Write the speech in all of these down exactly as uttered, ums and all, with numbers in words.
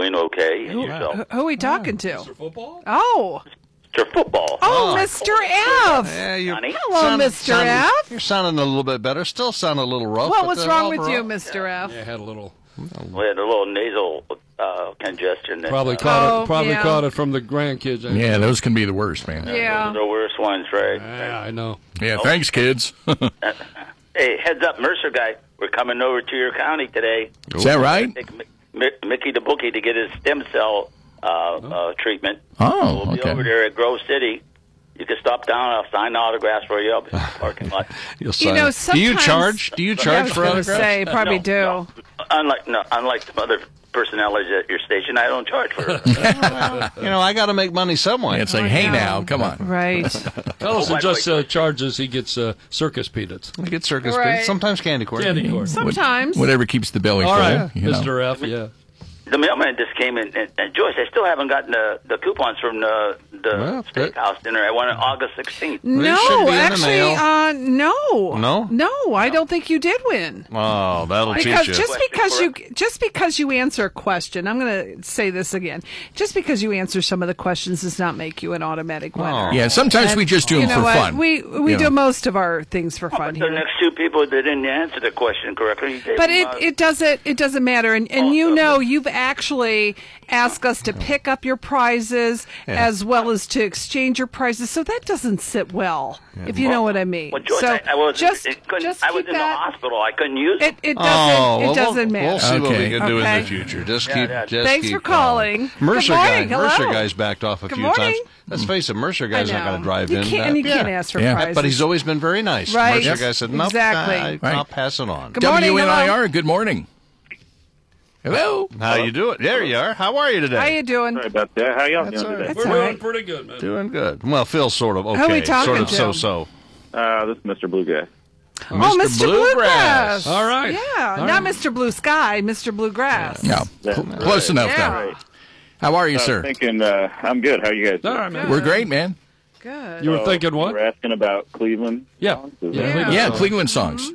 doing okay. And Who, yourself? who, who are we talking to? Mister Football? Oh. Mister Football. Oh, Mister F. Yeah, you're Honey? Hello, sound- Mister sounding- F. You're sounding a little bit better. Still sound a little rough. What but, was uh, wrong with overall- you, Mister F? Yeah, I had a little. We had a little nasal uh, congestion. That, Probably uh, caught Oh, it. Probably yeah. caught it from the grandkids. I Yeah, those can be the worst, man. Yeah. Those are the worst ones, right? Yeah, I know. Yeah, thanks, kids. Hey, heads up, Mercer guy. We're coming over to your county today. Is that right? Take Mi- Mi- Mickey the Bookie to get his stem cell uh, uh, treatment. Oh, We'll be okay. over there at Grove City. You can stop down. I'll sign autographs for you up in the parking lot. You'll You sign know, it. Do you sometimes- charge? Do you I charge was for going to autographs? say, probably No, do. no. Unlike no, unlike some other personalities at your station, I don't charge for it. You know, I got to make money some way. It's like, hey, now, come on. Right. Ellison by the just way- uh, charges. He gets uh, circus peanuts. I get circus Right. peanuts, sometimes candy corn. Candy corn. Sometimes. Whatever keeps the belly All full. right, you know. Mister F. Yeah. The mailman just came in, and, and Joyce, I still haven't gotten the, the coupons from the the Well, that- steakhouse dinner. I won on August sixteenth. should be in No, the actually, mail. uh, no. No? No, I don't think you did win. Oh, that'll Because teach you. just because you just because you answer a question, I'm going to say this again. Just because you answer some of the questions does not make you an automatic winner. Oh. Yeah, sometimes we just do You them know for what? fun. We we You do know. most of our things for fun The here. next two people that didn't answer the question correctly. you gave But them, it, uh, it doesn't it doesn't matter, and and Oh, you so- know you've actually asked us to pick up your prizes as well as to exchange your prizes, so that doesn't sit well, if you know what I mean. Well, Joyce, so I, I was, just it couldn't- just I was keep in that. the hospital. I couldn't use It it. it doesn't Oh, it well, doesn't we'll, matter. We'll see what we Okay. can do in Okay. the future. Just Yeah, keep. yeah. Just Thanks keep for calling. going. Mercer Good morning. guy. Hello. Mercer guy's backed off a Good few morning. times. Let's face it, Mercer I guy's not know. going to drive you in. Can't, uh, and you can't yeah. ask for Yeah. prizes. But he's always been very nice. Right. Mercer Yep. guy said, nope, Exactly. I, Right. I'll pass it on. Good morning. W N I hello. R, good morning. Hello. How you doing? There you are. How are you today? How you doing? Sorry about that. How y'all That's doing all right. today? That's We're all doing right. pretty good, man. Doing good. Well, Phil's sort of okay. Who are we talking sort of to? so-so. Uh, this is Mister Bluegrass. Oh, Mister Bluegrass. Bluegrass. All right. Yeah, All not right. Mister Blue Sky, Mister Bluegrass. No, That- cl- close enough, Yeah. though. Right. How are you, I was sir? thinking, uh, I'm good. How are you guys All doing? right, man. We're great, man. Good. You were So, thinking You what? were asking about Cleveland. Yeah. songs? Is Yeah. that- Cleveland Yeah, songs. Cleveland songs.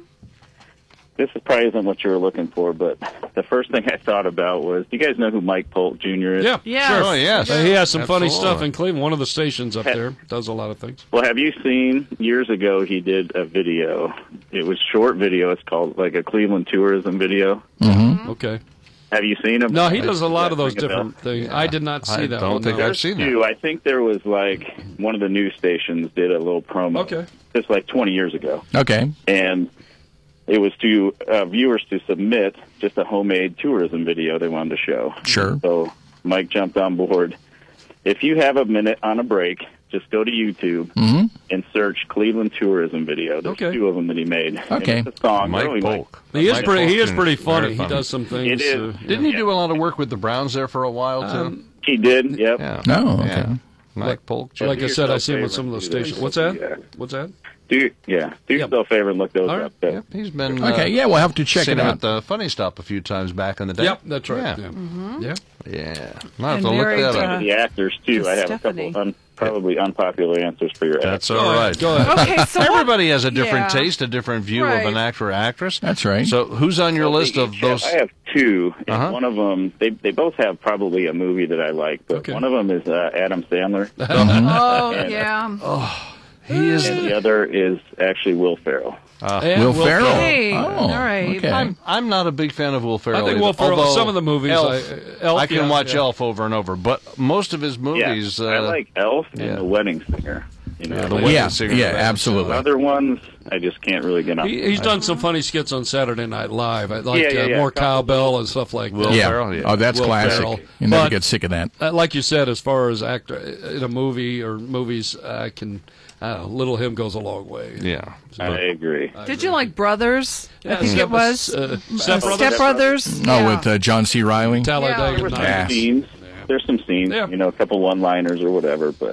This is probably isn't what you were looking for, but the first thing I thought about was, do you guys know who Mike Polk Junior is? Yeah. Yes. Sure. Oh, yes. Uh, he has some funny Absolutely. stuff in Cleveland. One of the stations up there does a lot of things. Well, have you seen, years ago, he did a video. It was short video. It's called like a Cleveland tourism video. Okay. Have you seen him? No, he does a lot Does of that those ring a bell? different things. I did not see I that don't one. think no. I've seen that. Two, I think there was like one of the news stations did a little promo. Okay. Just like twenty years ago. Okay. And it was to uh, viewers to submit just a homemade tourism video they wanted to show. Sure. So Mike jumped on board. If you have a minute on a break, just go to YouTube Mm-hmm. and search Cleveland tourism video. There's Okay. two of them that he made. And Okay. it's a song. Mike really Polk. He is Mike pretty. He Polk is pretty is very funny. He funny. does some things. It is. uh, yeah. Didn't he do a lot of work with the Browns there for a while, too? Um, He did. Yep. yeah. No, okay. Yeah. Mike Polk. Like I do said, I yourself see him a with some of those favor. stations. What's that? Yeah. What's that? Do yeah. Do Yep. yourself a favor and look those All right. up. Though. Yep, he's been uh, Okay, yeah, we'll have to check seen it him out. at the Funny Stop a few times back in the day. Yep, that's right. Yeah, Yeah. Mm-hmm. Yeah. yeah. I'll have And to look married, that uh, up. The actors too. to I have Stephanie. a couple un, probably unpopular answers for your That's actors. all right. Go ahead. Okay, so what- Everybody has a different yeah. taste, a different view Right. of an actor or actress. That's right. So, who's on your Well, list they of each have- those? I have two, and Uh-huh. one of them they they both have probably a movie that I like, but Okay. one of them is uh, Adam Sandler, Oh, And- yeah. He is. and the other is actually Will Ferrell. And Will Ferrell. Hey, Oh, all right. okay. I'm I'm not a big fan of Will Ferrell. I think either, Will Ferrell. although Some of the movies, Elf, I, Elf, I can yeah, watch yeah. Elf over and over, but most of his movies. yeah, uh, I like Elf and yeah. The Wedding Singer. You know, Yeah, the like Wedding Yeah, Singer, yeah, that's- absolutely. other ones I just can't really get on. He, he's done some funny skits on Saturday Night Live. I like Yeah, yeah, uh, yeah. more cowbell and stuff like Will that. Yeah. Ferrell, yeah. Oh, that's Will classic. Ferrell. You never But- get sick of that. Uh, like you said, as far as actor in a movie or movies, I can. Uh, little him goes a long way. Yeah. I agree. Did you like Brothers? Yeah, I think Step- it was. uh, Uh, Step Brothers? Step Brothers. Oh, Yeah. with uh, John C. Reilly. Talladega Yeah. There were some Nights. Yeah. scenes. There's some scenes, Yeah. you know, a couple one-liners or whatever, but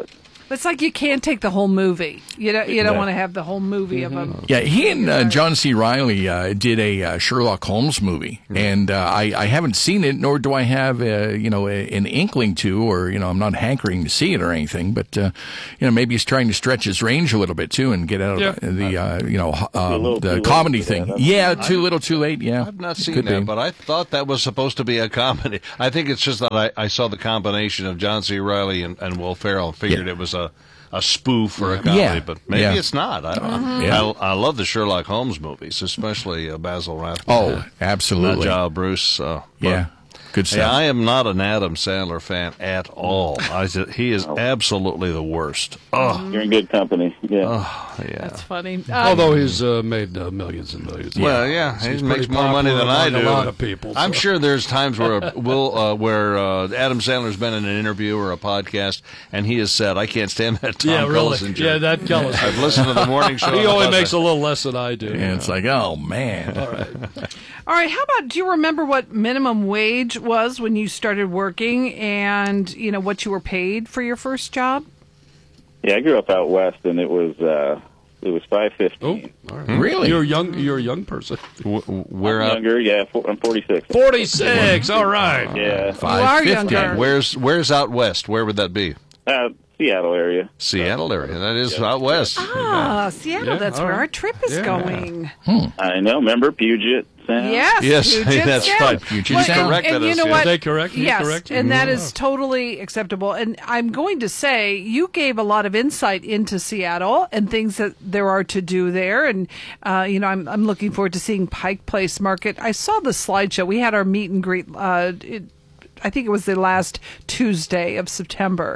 It's like you can't take the whole movie. You don't, you don't want to have the whole movie of them. Yeah, he and uh, John C. Reilly uh, did a uh, Sherlock Holmes movie, and uh, I, I haven't seen it, nor do I have uh, you know a, an inkling to, or you know I'm not hankering to see it or anything. But uh, you know maybe he's trying to stretch his range a little bit too and get out of Yeah. the uh, you know A little um, too the late comedy for thing. that. Yeah, too little, too late. Yeah, I've not seen Could that, be. but I thought that was supposed to be a comedy. I think it's just that I, I saw the combination of John C. Reilly and, and Will Ferrell and figured Yeah. it was a, a spoof or a comedy, Yeah. but maybe Yeah. it's not. I, I, Yeah. I, I love the Sherlock Holmes movies, especially uh, Basil Rathbone. Oh, absolutely. Nigel Bruce. Uh, but- Yeah, good Yeah, stuff. I am not an Adam Sandler fan at all. I, said- he is absolutely the worst. Oh, You're in good company. Yeah. oh yeah. That's funny. Uh, Although he's uh, made uh, millions and millions. Well, yeah, he He's makes pretty more money than popular I among do. a lot of people, I'm so. sure there's times where Will, uh, where uh, Adam Sandler's been in an interview or a podcast, and he has said, "I can't stand that Tom yeah, really. Collison Yeah, joke." that Collison. I've listened to the morning show. He on the only bus. makes a little less than I do. and it's like, oh man. All right. all right. How about? Do you remember what minimum wage was when you started working, and you know what you were paid for your first job? Yeah, I grew up out west, and it was uh, it was five Oh, fifteen. all right. Really? You're young. You're a young person. W- w- Where out? Younger, yeah. For, I'm forty-six. Forty-six. All right. Yeah, five fifty. younger. Where's Where's out west? Where would that be? uh, Seattle area. Seattle area. That is out west. Ah, Seattle. Yeah, that's all where right. our trip is Yeah. going. I know. Remember Puget Sound? Yes. Yes, Puget that's Sound. right. Puget Well, Sound. and- Corrected and you us, know yeah. what? Are they correct? You Yes, correct? and that Mhm. is totally acceptable. And I'm going to say you gave a lot of insight into Seattle and things that there are to do there. And uh, you know, I'm I'm looking forward to seeing Pike Place Market. I saw the slideshow. We had our meet and greet. Uh, it, I think it was the last Tuesday of September.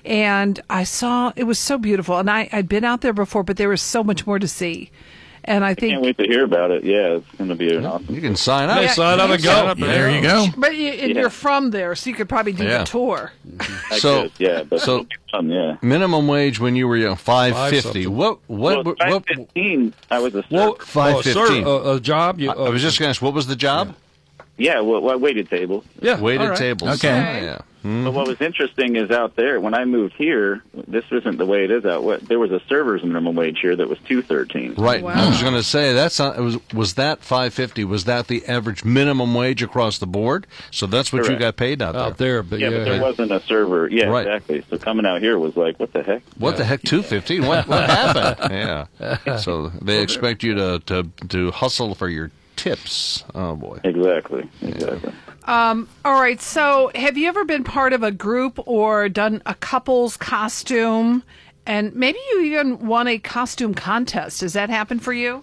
And I saw, it was so beautiful. And I, I'd been out there before, but there was so much more to see. And I think, Can't wait to hear about it. Yeah, it's going to be an awesome. You can sign up. Hey, sign up and go. Sign up and There you go. but you, and Yeah. you're from there, so you could probably do Yeah. the tour. I So- could, yeah, but so- it'll be fun, yeah. Minimum wage when you were young, five fifty. something. What? What? Well, what? five fifteen. I was a server. Well, Five oh, sir, fifteen. a, a job. You, I I was just going to ask, what was the job? Yeah, well, well, waited tables. yeah, Waited all right. tables. Okay. Oh, yeah. But what was interesting is out there when I moved here, this isn't the way it is out west. There was a server's minimum wage here that was two thirteen. Right. Wow. I was going to say that's not, it was was that five fifty? Was that the average minimum wage across the board? So that's what you Correct. got paid out there. Out there, but Yeah, yeah, but there wasn't a server. Yeah, Right. exactly. So coming out here was like, what the heck? What the heck? Two fifty? What what happened? Yeah. So they expect you to to to hustle for your tips. Oh boy. Exactly. Exactly. All right. So, have you ever been part of a group or done a couple's costume? And maybe you even won a costume contest. Does that happen for you?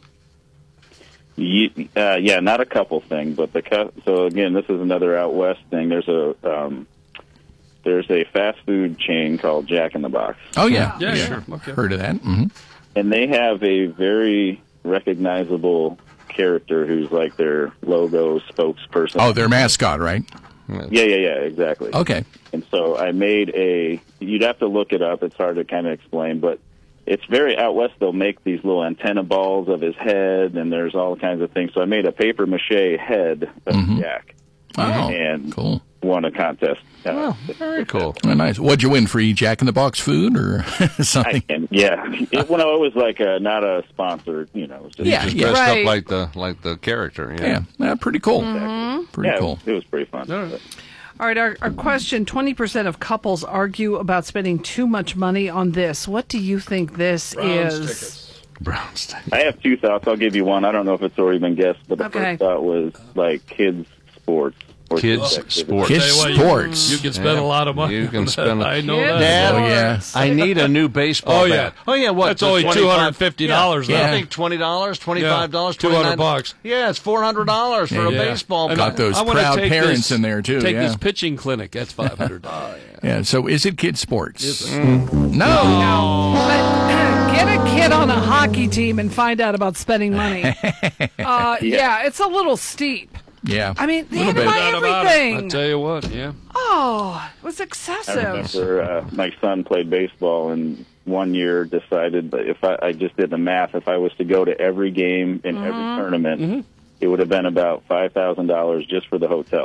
Ye- uh, yeah, not a couple thing, but the cu- so again, this is another out west thing. There's a um, there's a fast food chain called Jack in the Box, Oh yeah, Yeah, sure. Okay. Heard of that? hmm and they have a very recognizable character who's like their logo spokesperson. Oh, their mascot, right? yeah, yeah, yeah, exactly. Okay. And so I made a. You'd have to look it up. It's hard to kind of explain, but it's very out west. They'll make these little antenna balls of his head, and there's all kinds of things. So I made a paper mache head of Jack, Oh, and cool. won a contest. Uh, Oh, very cool. Oh, nice. What'd you win? Free Jack in the Box food or I something? can, yeah. It, well, no, it was like a, not a sponsor. You know, it was just, Yeah, Just yeah. dressed Right. up like the like the character. Yeah. Yeah, yeah, pretty cool. Pretty yeah, cool. it was pretty fun. All right. All right. Our, our question: twenty percent of couples argue about spending too much money on this. What do you think this Browns is? tickets. Browns. I have two thoughts. I'll give you one. I don't know if it's already been guessed, but the Okay. first thought was like kids sports. or Kids activities. sports. Kids Tell you what, you- sports. You, can spend Yeah. a lot of money. You can on spend that. a- I know Kids that. Dad, Oh, yeah. I need a new baseball Oh, yeah. bat. Oh yeah, what? That's only twenty-five two hundred fifty dollars Yeah, now. I think twenty dollars, twenty-five dollars, Yeah, two hundred bucks. Yeah, it's four hundred dollars for a Yeah. baseball And bat. Got those I wanna proud take parents this- in there, too, Take yeah. this pitching clinic. That's five hundred dollars. Yeah. So is it kids sports? Mm. No. But, get a kid on a hockey team and find out about spending money. Uh, yeah. it's a little steep. Yeah. I mean, they Little had to bit. buy I everything. tell you what, yeah. Oh, it was I excessive. remember uh, my son played baseball, and one year decided that if I, I just did the math, if I was to go to every game in every tournament, it would have been about five thousand dollars just for the hotels.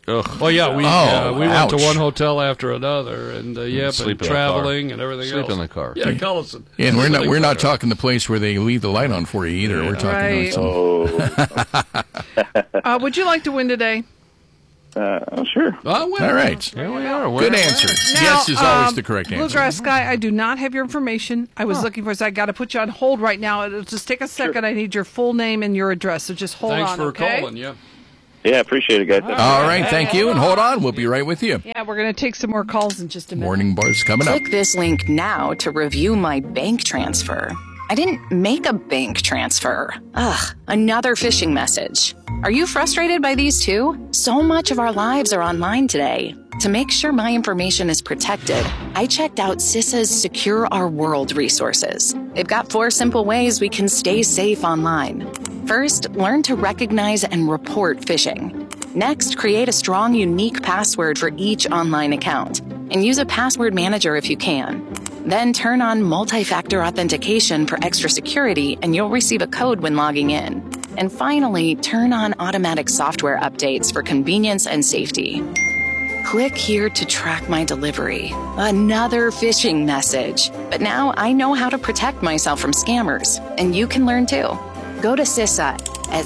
Ugh. Well, yeah, we Oh, uh, we went to ouch. one hotel after another, and uh, yeah, Sleep and in the car. traveling and everything Sleep else. in the car. Yeah, Cullison. Yeah, and we're not Sleeping we're not in the car. talking the place where they leave the light on for you either. We're talking Right. about some. Oh, Uh, would you like to win today? uh, sure. Oh, well, All right. Here we are. Good answer. Now, Yes is always um, the correct answer. Bluegrass Guy, I do not have your information. I was looking for, so I got to put you on hold right now. It'll just take a second. I need your full name and your address, so just hold Thanks on, for okay? calling. Yeah. Yeah, appreciate it, guys. All right, thank you, and hold on. We'll be right with you. Yeah, we're going to take some more calls in just a minute. Morning Buzz coming up. Click this link now to review my bank transfer. I didn't make a bank transfer. Ugh, another phishing message. Are you frustrated by these too? So much of our lives are online today. To make sure my information is protected, I checked out CISA's Secure Our World resources. They've got four simple ways we can stay safe online. First, learn to recognize and report phishing. Next, create a strong, unique password for each online account, and use a password manager if you can. Then turn on multi-factor authentication for extra security, and you'll receive a code when logging in. And finally, turn on automatic software updates for convenience and safety. Click here to track my delivery. Another phishing message. But now I know how to protect myself from scammers, and you can learn too. Go to CISA at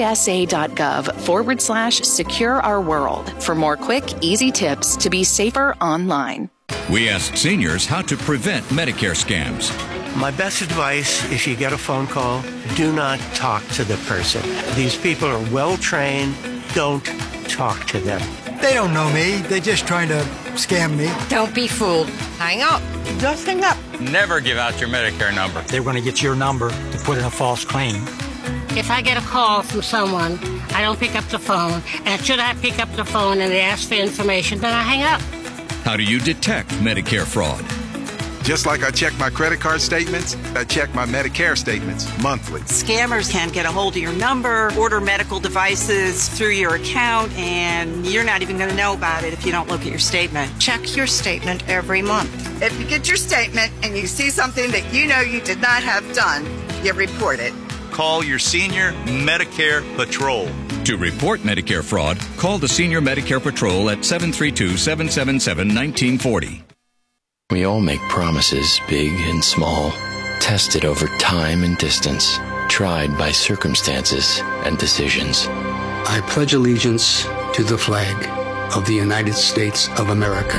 cisa.gov forward slash secure our world for more quick, easy tips to be safer online. We asked seniors how to prevent Medicare scams. My best advice, if you get a phone call, do not talk to the person. These people are well trained. Don't talk to them. They don't know me. They're just trying to scam me. Don't be fooled. Hang up. Just hang up. Never give out your Medicare number. They're going to get your number to put in a false claim. If I get a call from someone, I don't pick up the phone. And should I pick up the phone and they ask for information, then I hang up. How do you detect Medicare fraud? Just like I check my credit card statements, I check my Medicare statements monthly. Scammers can get a hold of your number, order medical devices through your account, and you're not even going to know about it if you don't look at your statement. Check your statement every month. If you get your statement and you see something that you know you did not have done, you report it. Call your Senior Medicare Patrol. To report Medicare fraud, call the Senior Medicare Patrol at seven three two, seven seven seven, one nine four zero. We all make promises, big and small, tested over time and distance, tried by circumstances and decisions. I pledge allegiance to the flag of the United States of America.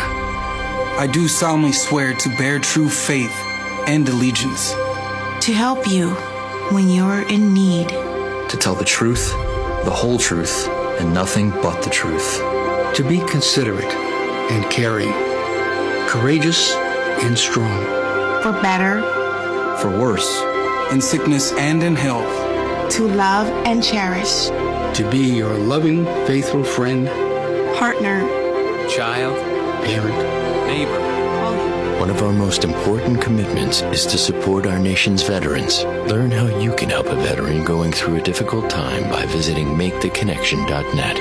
I do solemnly swear to bear true faith and allegiance. To help you when you're in need. To tell the truth, the whole truth, and nothing but the truth. To be considerate and caring. Courageous and strong. For better. For worse. In sickness and in health. To love and cherish. To be your loving, faithful friend. Partner. Child. Parent. Neighbor. One of our most important commitments is to support our nation's veterans. Learn how you can help a veteran going through a difficult time by visiting make the connection dot net.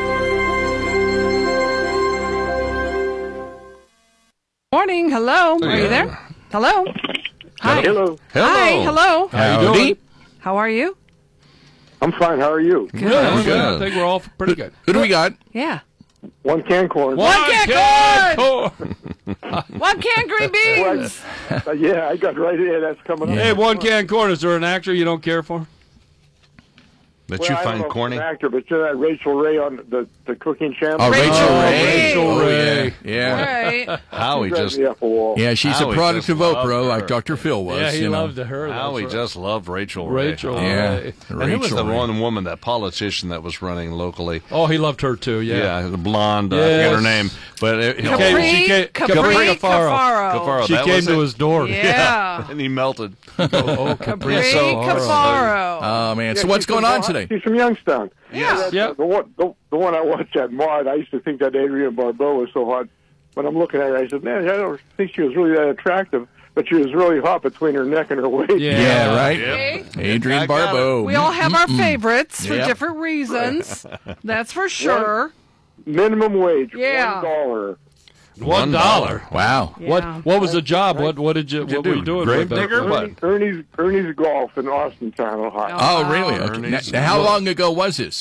Morning. Hello. Are you there? Hello. Hi. Hello. Hi. Hello. How you doing? How are you? I'm fine. How are you? Good. Good. Good. I think we're all pretty good. Who do we got? Yeah. One can corn. One, One can, can corn. corn. One can green beans. Well, I, uh, yeah, I got right in. That's coming up. Hey, one can corn. Is there an actor you don't care for? That well, you I find don't know corny? An actor, but you know that Rachel Ray on the, the cooking channel. Oh, Rachel oh, Ray. Rachel Ray. Oh, yeah. Right. Howie just. Yeah, she's Howie a product just of Oprah, her. like Doctor Phil was. Yeah, he you know. loved her. Howie right. just loved Rachel Ray. Rachel Yeah. Ray. And Rachel who was the Ray. one woman, that politician that was running locally? Oh, he loved her too. Yeah. Yeah, the blonde. Uh, Yes. I forget her name, but it, you know, Capri, she came, Capri, Capri Cafaro. Cafaro, She that came was to it? his door. Yeah. and he melted. oh, oh, Capri Capri Cafaro. Oh, man. Yeah, So what's she's going from- on today? She's from Youngstown. Yeah. Yeah. The one, the, the one I watched at Maude, I used to think that Adrienne Barbeau was so hot. When I'm looking at her, I said, man, I don't think she was really that attractive, but she was really hot between her neck and her waist. Yeah, Yeah, right. Okay. Adrienne Barbeau. We all have our favorites for Yep. different reasons. That's for sure. Minimum wage, Yeah. one dollar. One dollar. Wow. Yeah. What What was the job? What What did you What'd you What were do? you doing? Grave with that? digger? What? Ernie, Ernie's Ernie's Golf in Austintown, Ohio. Oh, really? Okay. Now, Ernie's now, how Golf. long ago was this?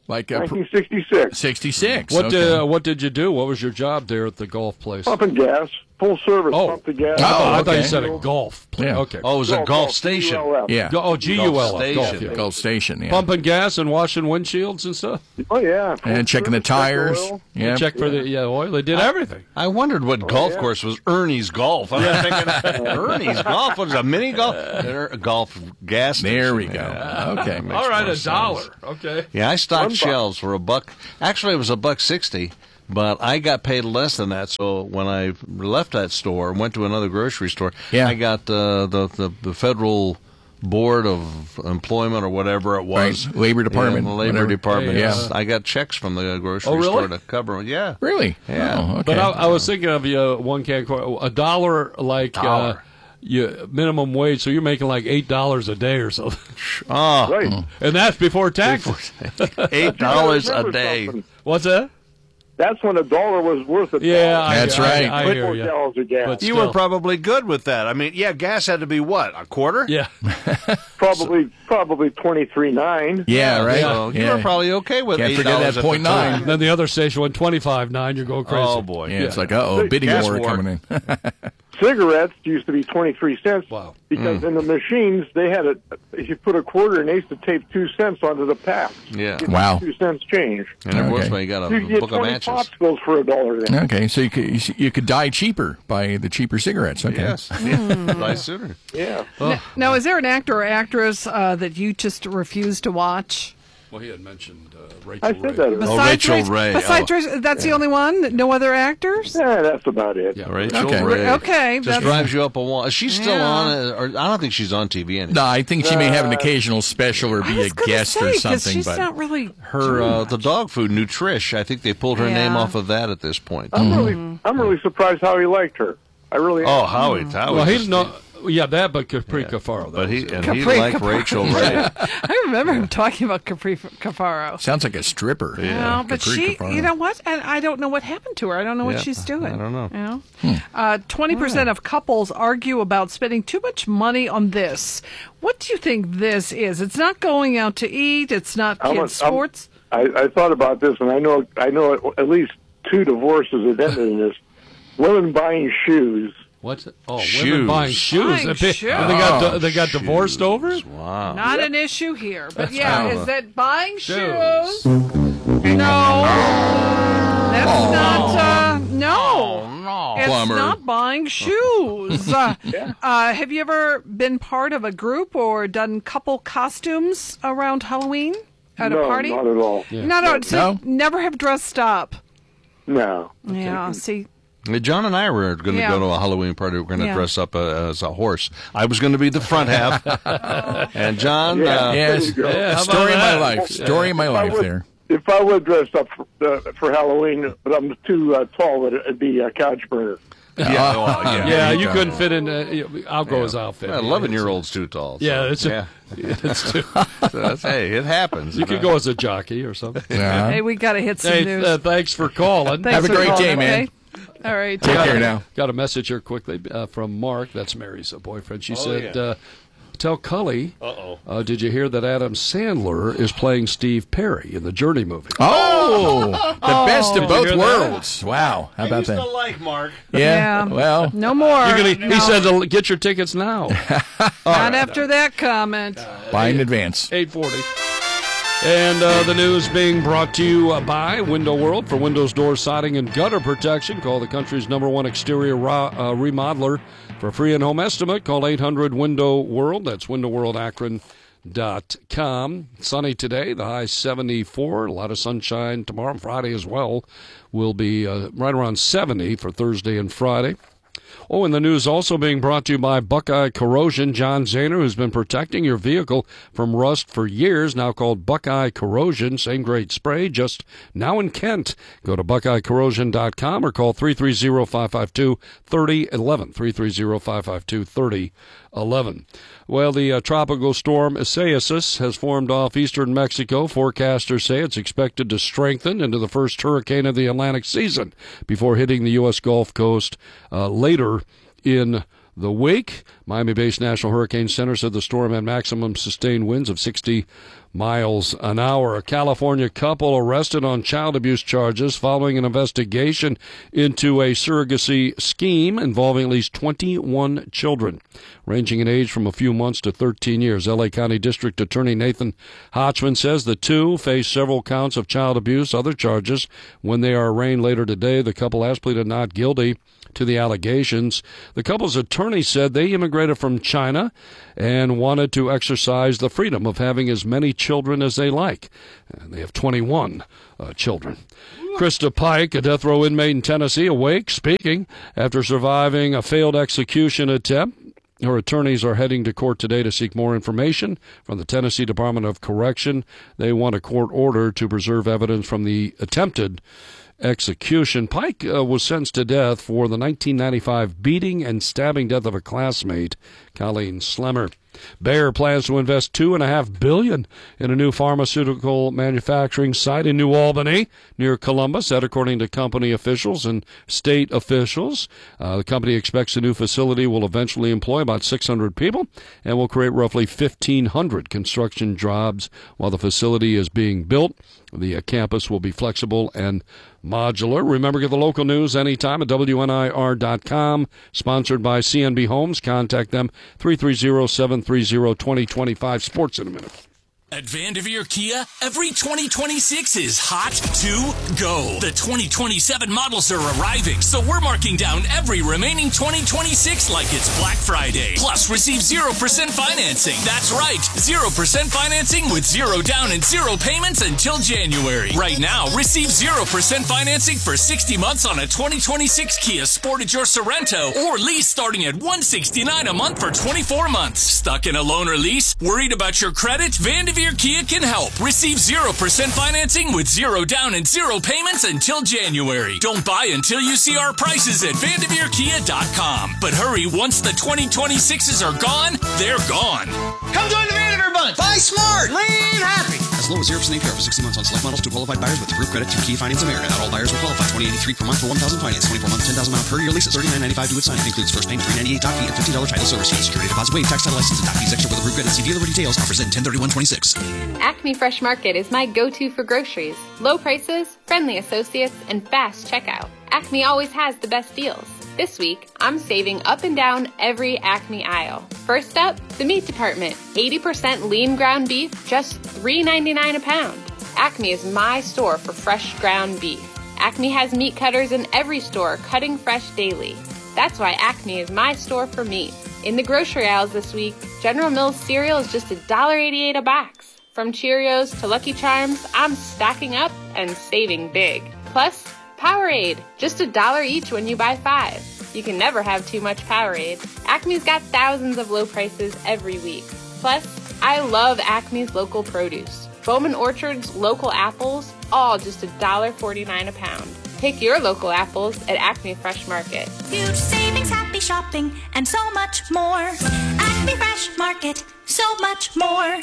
Like uh, nineteen sixty-six. sixty-six. What okay. uh, what did you do? What was your job there at the golf place? Pumping gas, full service, Oh. pump the gas. Oh, I thought okay. you said a golf place. Yeah. Okay. Oh, it was a Golf, golf golf, station. G U L F. Yeah. Go- oh, G U L F. Golf Golf, station. yeah. Gulf Station, yeah. Pumping gas and washing windshields and stuff. Oh, yeah. full And checking the service, check tires. oil. Yeah. Check for the yeah oil. They did everything. I wondered what golf yeah. course was Ernie's Golf. I'm thinking Ernie's Golf was a mini golf, a golf gas station. There we go. Yeah. Okay. Makes All right, more a sense. dollar. Okay. Yeah, I stocked One buck. shelves for a buck. Actually, it was a buck sixty, but I got paid less than that. So when I left that store and went to another grocery store, Yeah. I got uh, the, the the federal board of employment or whatever it was, Right. Labor Department, yeah, the labor whatever. department. Yeah. Yeah, I got checks from the grocery Oh, really? store to cover. Yeah, Really? Yeah. Oh, okay. But I, I was thinking of you uh, one can a dollar like uh, Dollar. you minimum wage, so you're making like eight dollars a day or something, oh, Right. and that's before taxes. eight dollars a Remember day. something. What's that? That's when a dollar was worth a Yeah, dollar. I, That's I, right. I, I hear Four you. gallons of gas. But You still. were probably good with that. I mean, yeah, gas had to be what, a quarter? Yeah. probably probably twenty-three nine. yeah, right. So you yeah. were probably okay with Can't eight forget dollars that at the point time. nine. Then the other station went twenty-five nine. You're going crazy. Oh boy, Yeah, it's like, uh-oh, bidding Gas war war. coming in. Cigarettes used to be twenty-three cents. Wow. Because in the machines, they had a, if you put a quarter in, they used to tape two cents onto the pack. Yeah. Give Wow. you Two cents change. And every once Okay. in a while you got You a could get book of twenty matches. popsicles for a dollar then. Okay, so you could you could die cheaper by the cheaper cigarettes. Okay. Yes, yeah. Buy sooner. Yeah. Oh. Now, is there an actor or actress uh, that you just refuse to watch? Well, he had mentioned uh, Rachel I Ray. said that earlier. Oh, Rachel Rach- Ray. Besides, Oh. Rach- that's the only one. No other actors. Yeah, that's about it. Yeah. Rachel Okay. Ray. Okay, Just that's- drives you up a wall. Is she still Yeah. on? uh, Or I don't think she's on T V anymore. No, I think she may have an Uh, occasional special or I be a was gonna guest say, or 'cause something. she's But not really. Her uh, the dog food Nutrish. I think they pulled her name Yeah. off of that at this point. I'm really, I'm really surprised how he liked her. I really. Oh, am. Howie, Howie. Well, he's just- no. Yeah, that, but Capri Cafaro. But he and he Capri liked Capri. Rachel Ray. I remember him talking about Capri Cafaro. sounds like a stripper. No, but Capri she, Cafaro. you know what? And I don't know what happened to her. I don't know what Yeah, she's doing. I don't know. You know? Uh, twenty percent of couples argue about spending too much money on this. What do you think this is? It's not going out to eat. It's not I'm a- kids' I'm- sports. I, I thought about this, and I know I know at least two divorces have ended in this. Women buying shoes. What's it? Oh, Shoes. women buying shoes. Buying And they, shoes. and they got Oh, di- they got divorced over it. Wow. Not an issue here. But yeah, kind of is a- that buying Shoes. shoes? No. That's not, uh, no. no. It's Plumber. not buying shoes. Uh, uh, have you ever been part of a group or done couple costumes around Halloween at no, a party? not at all. No, no, so No? never have dressed up. No. Yeah, see, Hey, John and I were going to Yeah. go to a Halloween party. We're going to Yeah. dress up uh, as a horse. I was going to be the front half, and John. Yeah. Uh, Yes, There you go. Yeah, how story of about my that? life. Story of my If I life would- there. If I would dress up for, uh, for Halloween, but I'm too uh, tall, it'd be a couch burner. yeah, well, yeah. Yeah, you you go. couldn't fit in. Uh, I'll go as outfit. Well, eleven-year-old's too tall. So, Yeah, it's a- yeah. It's too, So that's, hey, it happens. you could go as a jockey or something. Yeah. hey, we got to hit some Hey, news. uh, thanks for calling. Thanks Have a for great calling, day, man. okay? All right. Take got care a, now. Got a message here quickly uh, from Mark. That's Mary's uh, boyfriend. She Oh, said, yeah. uh, "Tell Cully, Uh-oh. uh, did you hear that Adam Sandler is playing Steve Perry in the Journey movie?" Oh, the best Did of you both hear that? worlds. Wow. How about that? like Mark. Yeah. Yeah. Well, No more. You're gonna, No. He said, to "Get your tickets now." Not after that comment. buy in advance. eight forty. And uh, the news being brought to you uh, by Window World. For windows, doors, siding, and gutter protection, call the country's number one exterior ra- uh, remodeler for a free in-home estimate. Call eight hundred window world. That's window world akron dot com. Sunny today, the high seventy-four. A lot of sunshine tomorrow and Friday as well. Will be uh, right around seventy for Thursday and Friday. Oh, and the news also being brought to you by Buckeye Corrosion. John Zahner, who's been protecting your vehicle from rust for years, now called Buckeye Corrosion. Same great spray, just now in Kent. Go to buckeye corrosion dot com or call three three zero, five five two, three oh one one, three three zero, five five two, three oh one one. Well, the uh, tropical storm Isaias has formed off eastern Mexico. Forecasters say it's expected to strengthen into the first hurricane of the Atlantic season before hitting the U S Gulf Coast uh, later in the week. Miami-based National Hurricane Center said the storm had maximum sustained winds of sixty miles an hour. A California couple arrested on child abuse charges following an investigation into a surrogacy scheme involving at least twenty-one children, ranging in age from a few months to thirteen years. L A County District Attorney Nathan Hotchman says the two face several counts of child abuse, other charges. When they are arraigned later today, the couple has pleaded not guilty to the allegations. The couple's attorney said they immigrated from China and wanted to exercise the freedom of having as many children as they like. And they have twenty-one uh, children. Krista Pike, a death row inmate in Tennessee, awake, speaking after surviving a failed execution attempt. Her attorneys are heading to court today to seek more information from the Tennessee Department of Correction. They want a court order to preserve evidence from the attempted execution. Pike uh, was sentenced to death for the nineteen ninety-five beating and stabbing death of a classmate, Colleen Slemmer. Bayer plans to invest two and a half billion dollars in a new pharmaceutical manufacturing site in New Albany near Columbus. That, according to company officials and state officials. Uh, the company expects the new facility will eventually employ about six hundred people and will create roughly fifteen hundred construction jobs while the facility is being built. The uh, campus will be flexible and modular. Remember, get the local news anytime at W N I R dot com. Sponsored by C N B Homes. Contact them, three three zero, seven three zero, two zero two five. Sports in a minute. At Vanderveer Kia, every twenty twenty-six is hot to go. The twenty twenty-seven models are arriving, so we're marking down every remaining twenty twenty-six like it's Black Friday. Plus, receive zero percent financing. That's right, zero percent financing with zero down and zero payments until January. Right now, receive zero percent financing for sixty months on a twenty twenty-six Kia Sportage or Sorento, or lease starting at one hundred sixty-nine dollars a month for twenty-four months. Stuck in a loan or lease? Worried about your credit? Vanderveer Kia can help. Receive zero percent financing with zero down and zero payments until January. Don't buy until you see our prices at Vanderveer Kia dot com. But hurry, once the twenty twenty-sixes are gone, they're gone. Come join the Vanderveer Bunch. Buy smart. Leave happy. As low as zero percent A P R for sixty months on select models to qualified buyers with approved credit through Kia Finance America. Not all buyers will qualify. twenty eighty-three per month for one thousand finance. twenty-four month, ten thousand mile per year lease at thirty-nine ninety-five due at signing. Includes first payment, three ninety-eight doc fee, and fifteen dollars title service fee. Security deposit waived. Tax title license and doc fees extra with approved credit. See dealer for details. Offers in ten thirty-one twenty-six. Acme Fresh Market is my go-to for groceries. Low prices, friendly associates, and fast checkout. Acme always has the best deals. This week, I'm saving up and down every Acme aisle. First up, the meat department. eighty percent lean ground beef, just three ninety-nine a pound. Acme is my store for fresh ground beef. Acme has meat cutters in every store, cutting fresh daily. That's why Acme is my store for meat. In the grocery aisles this week, General Mills cereal is just one dollar eighty-eight a box. From Cheerios to Lucky Charms, I'm stocking up and saving big. Plus, Powerade, just a dollar each when you buy five. You can never have too much Powerade. Acme's got thousands of low prices every week. Plus, I love Acme's local produce. Bowman Orchard's local apples, all just one dollar forty-nine a pound. Pick your local apples at Acme Fresh Market. Huge savings, happy shopping, and so much more. Acme Fresh Market, so much more.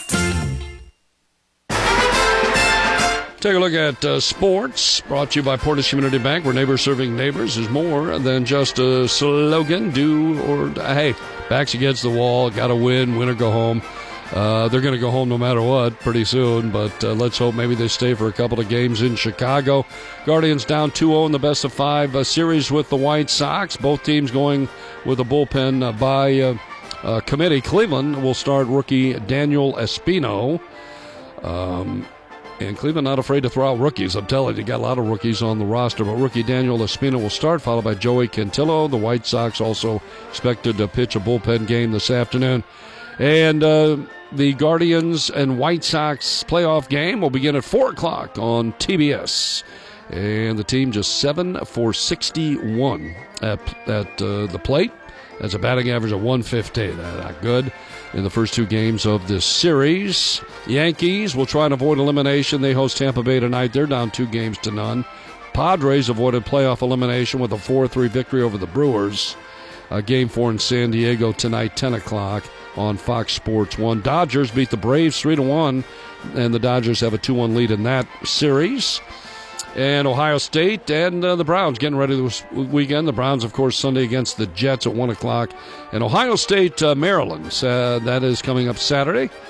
Take a look at uh, sports, brought to you by Portage Community Bank, where neighbors serving neighbors is more than just a slogan. Do or uh, hey, backs against the wall, got to win, win or go home. Uh, they're going to go home no matter what pretty soon, but uh, let's hope maybe they stay for a couple of games in Chicago. Guardians down two oh in the best of five uh, series with the White Sox. Both teams going with a bullpen uh, by uh, uh, committee. Cleveland will start rookie Daniel Espino. Um... And Cleveland not afraid to throw out rookies. I'm telling you, got a lot of rookies on the roster. But rookie Daniel Espino will start, followed by Joey Cantillo. The White Sox also expected to pitch a bullpen game this afternoon. And uh, the Guardians and White Sox playoff game will begin at four o'clock on T B S. And the team just seven for sixty-one at, at uh, the plate. That's a batting average of one fifty. That's not good in the first two games of this series. Yankees will try and avoid elimination. They host Tampa Bay tonight. They're down two games to none. Padres avoided playoff elimination with a four three victory over the Brewers. Uh, game four in San Diego tonight, ten o'clock on Fox Sports one. Dodgers beat the Braves three to one, and the Dodgers have a two one lead in that series. And Ohio State and uh, the Browns getting ready this weekend. The Browns, of course, Sunday against the Jets at one o'clock. And Ohio State, uh, Maryland, uh, that is coming up Saturday.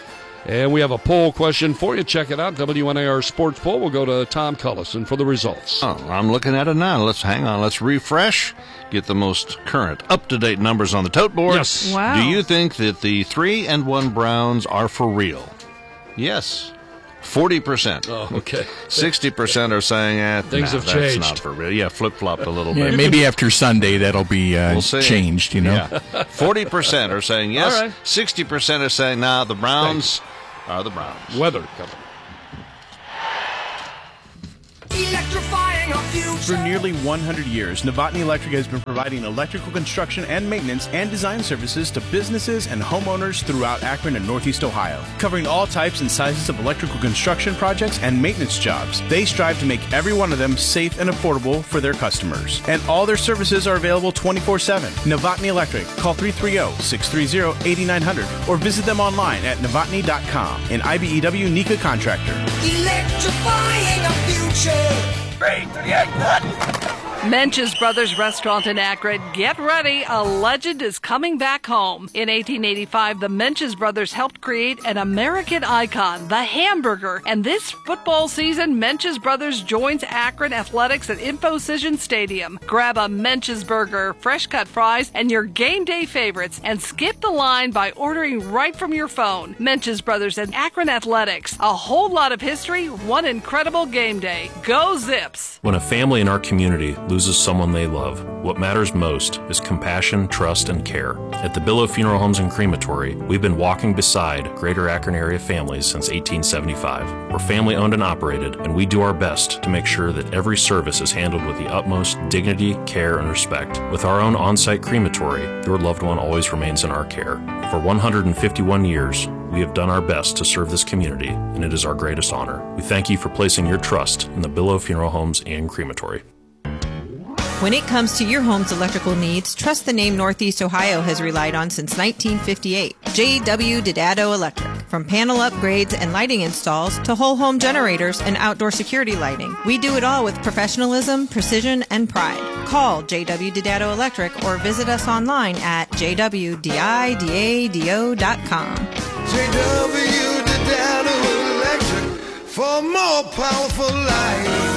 And we have a poll question for you. Check it out, W N A R Sports Poll. We'll go to Tom Cullison for the results. Oh, I'm looking at it now. Let's hang on. Let's refresh. Get the most current, up-to-date numbers on the tote board. Yes. Wow. Do you think that the three and one Browns are for real? Yes. forty percent. Oh, okay. sixty percent are saying, eh, Things nah, have that's changed. not for real. Yeah, flip-flopped a little Yeah, bit. maybe after Sunday that'll be uh, We'll see. changed, you know. Yeah. forty percent are saying yes. All right. sixty percent are saying, nah, the Browns are the Browns. Weather Company. Electrifying our future. For nearly one hundred years, Novotny Electric has been providing electrical construction and maintenance and design services to businesses and homeowners throughout Akron and Northeast Ohio. Covering all types and sizes of electrical construction projects and maintenance jobs, they strive to make every one of them safe and affordable for their customers. And all their services are available twenty-four seven. Novotny Electric. Call three three zero, six three zero, eight nine zero zero or visit them online at novotny dot com. An I B E W NECA contractor. Electrifying our future. Three, three, eight, one. Mench's Brothers Restaurant in Akron. Get ready, a legend is coming back home. In eighteen eighty-five, the Mench's Brothers helped create an American icon, the hamburger. And this football season, Mench's Brothers joins Akron Athletics at InfoCision Stadium. Grab a Mench's burger, fresh cut fries, and your game day favorites, and skip the line by ordering right from your phone. Mench's Brothers and Akron Athletics. A whole lot of history, one incredible game day. Go Zips! When a family in our community loses someone they love, what matters most is compassion, trust, and care. At the Billow Funeral Homes and Crematory, we've been walking beside Greater Akron area families since eighteen seventy-five. We're family owned and operated, and we do our best to make sure that every service is handled with the utmost dignity, care, and respect. With our own on-site crematory, your loved one always remains in our care. For one hundred fifty-one years, we have done our best to serve this community, and it is our greatest honor. We thank you for placing your trust in the Billow Funeral Homes and Crematory. When it comes to your home's electrical needs, trust the name Northeast Ohio has relied on since nineteen fifty-eight. J W Didado Electric. From panel upgrades and lighting installs to whole home generators and outdoor security lighting, we do it all with professionalism, precision, and pride. Call J W Didado Electric or visit us online at j w didado dot com. J W Didado Electric for more powerful light.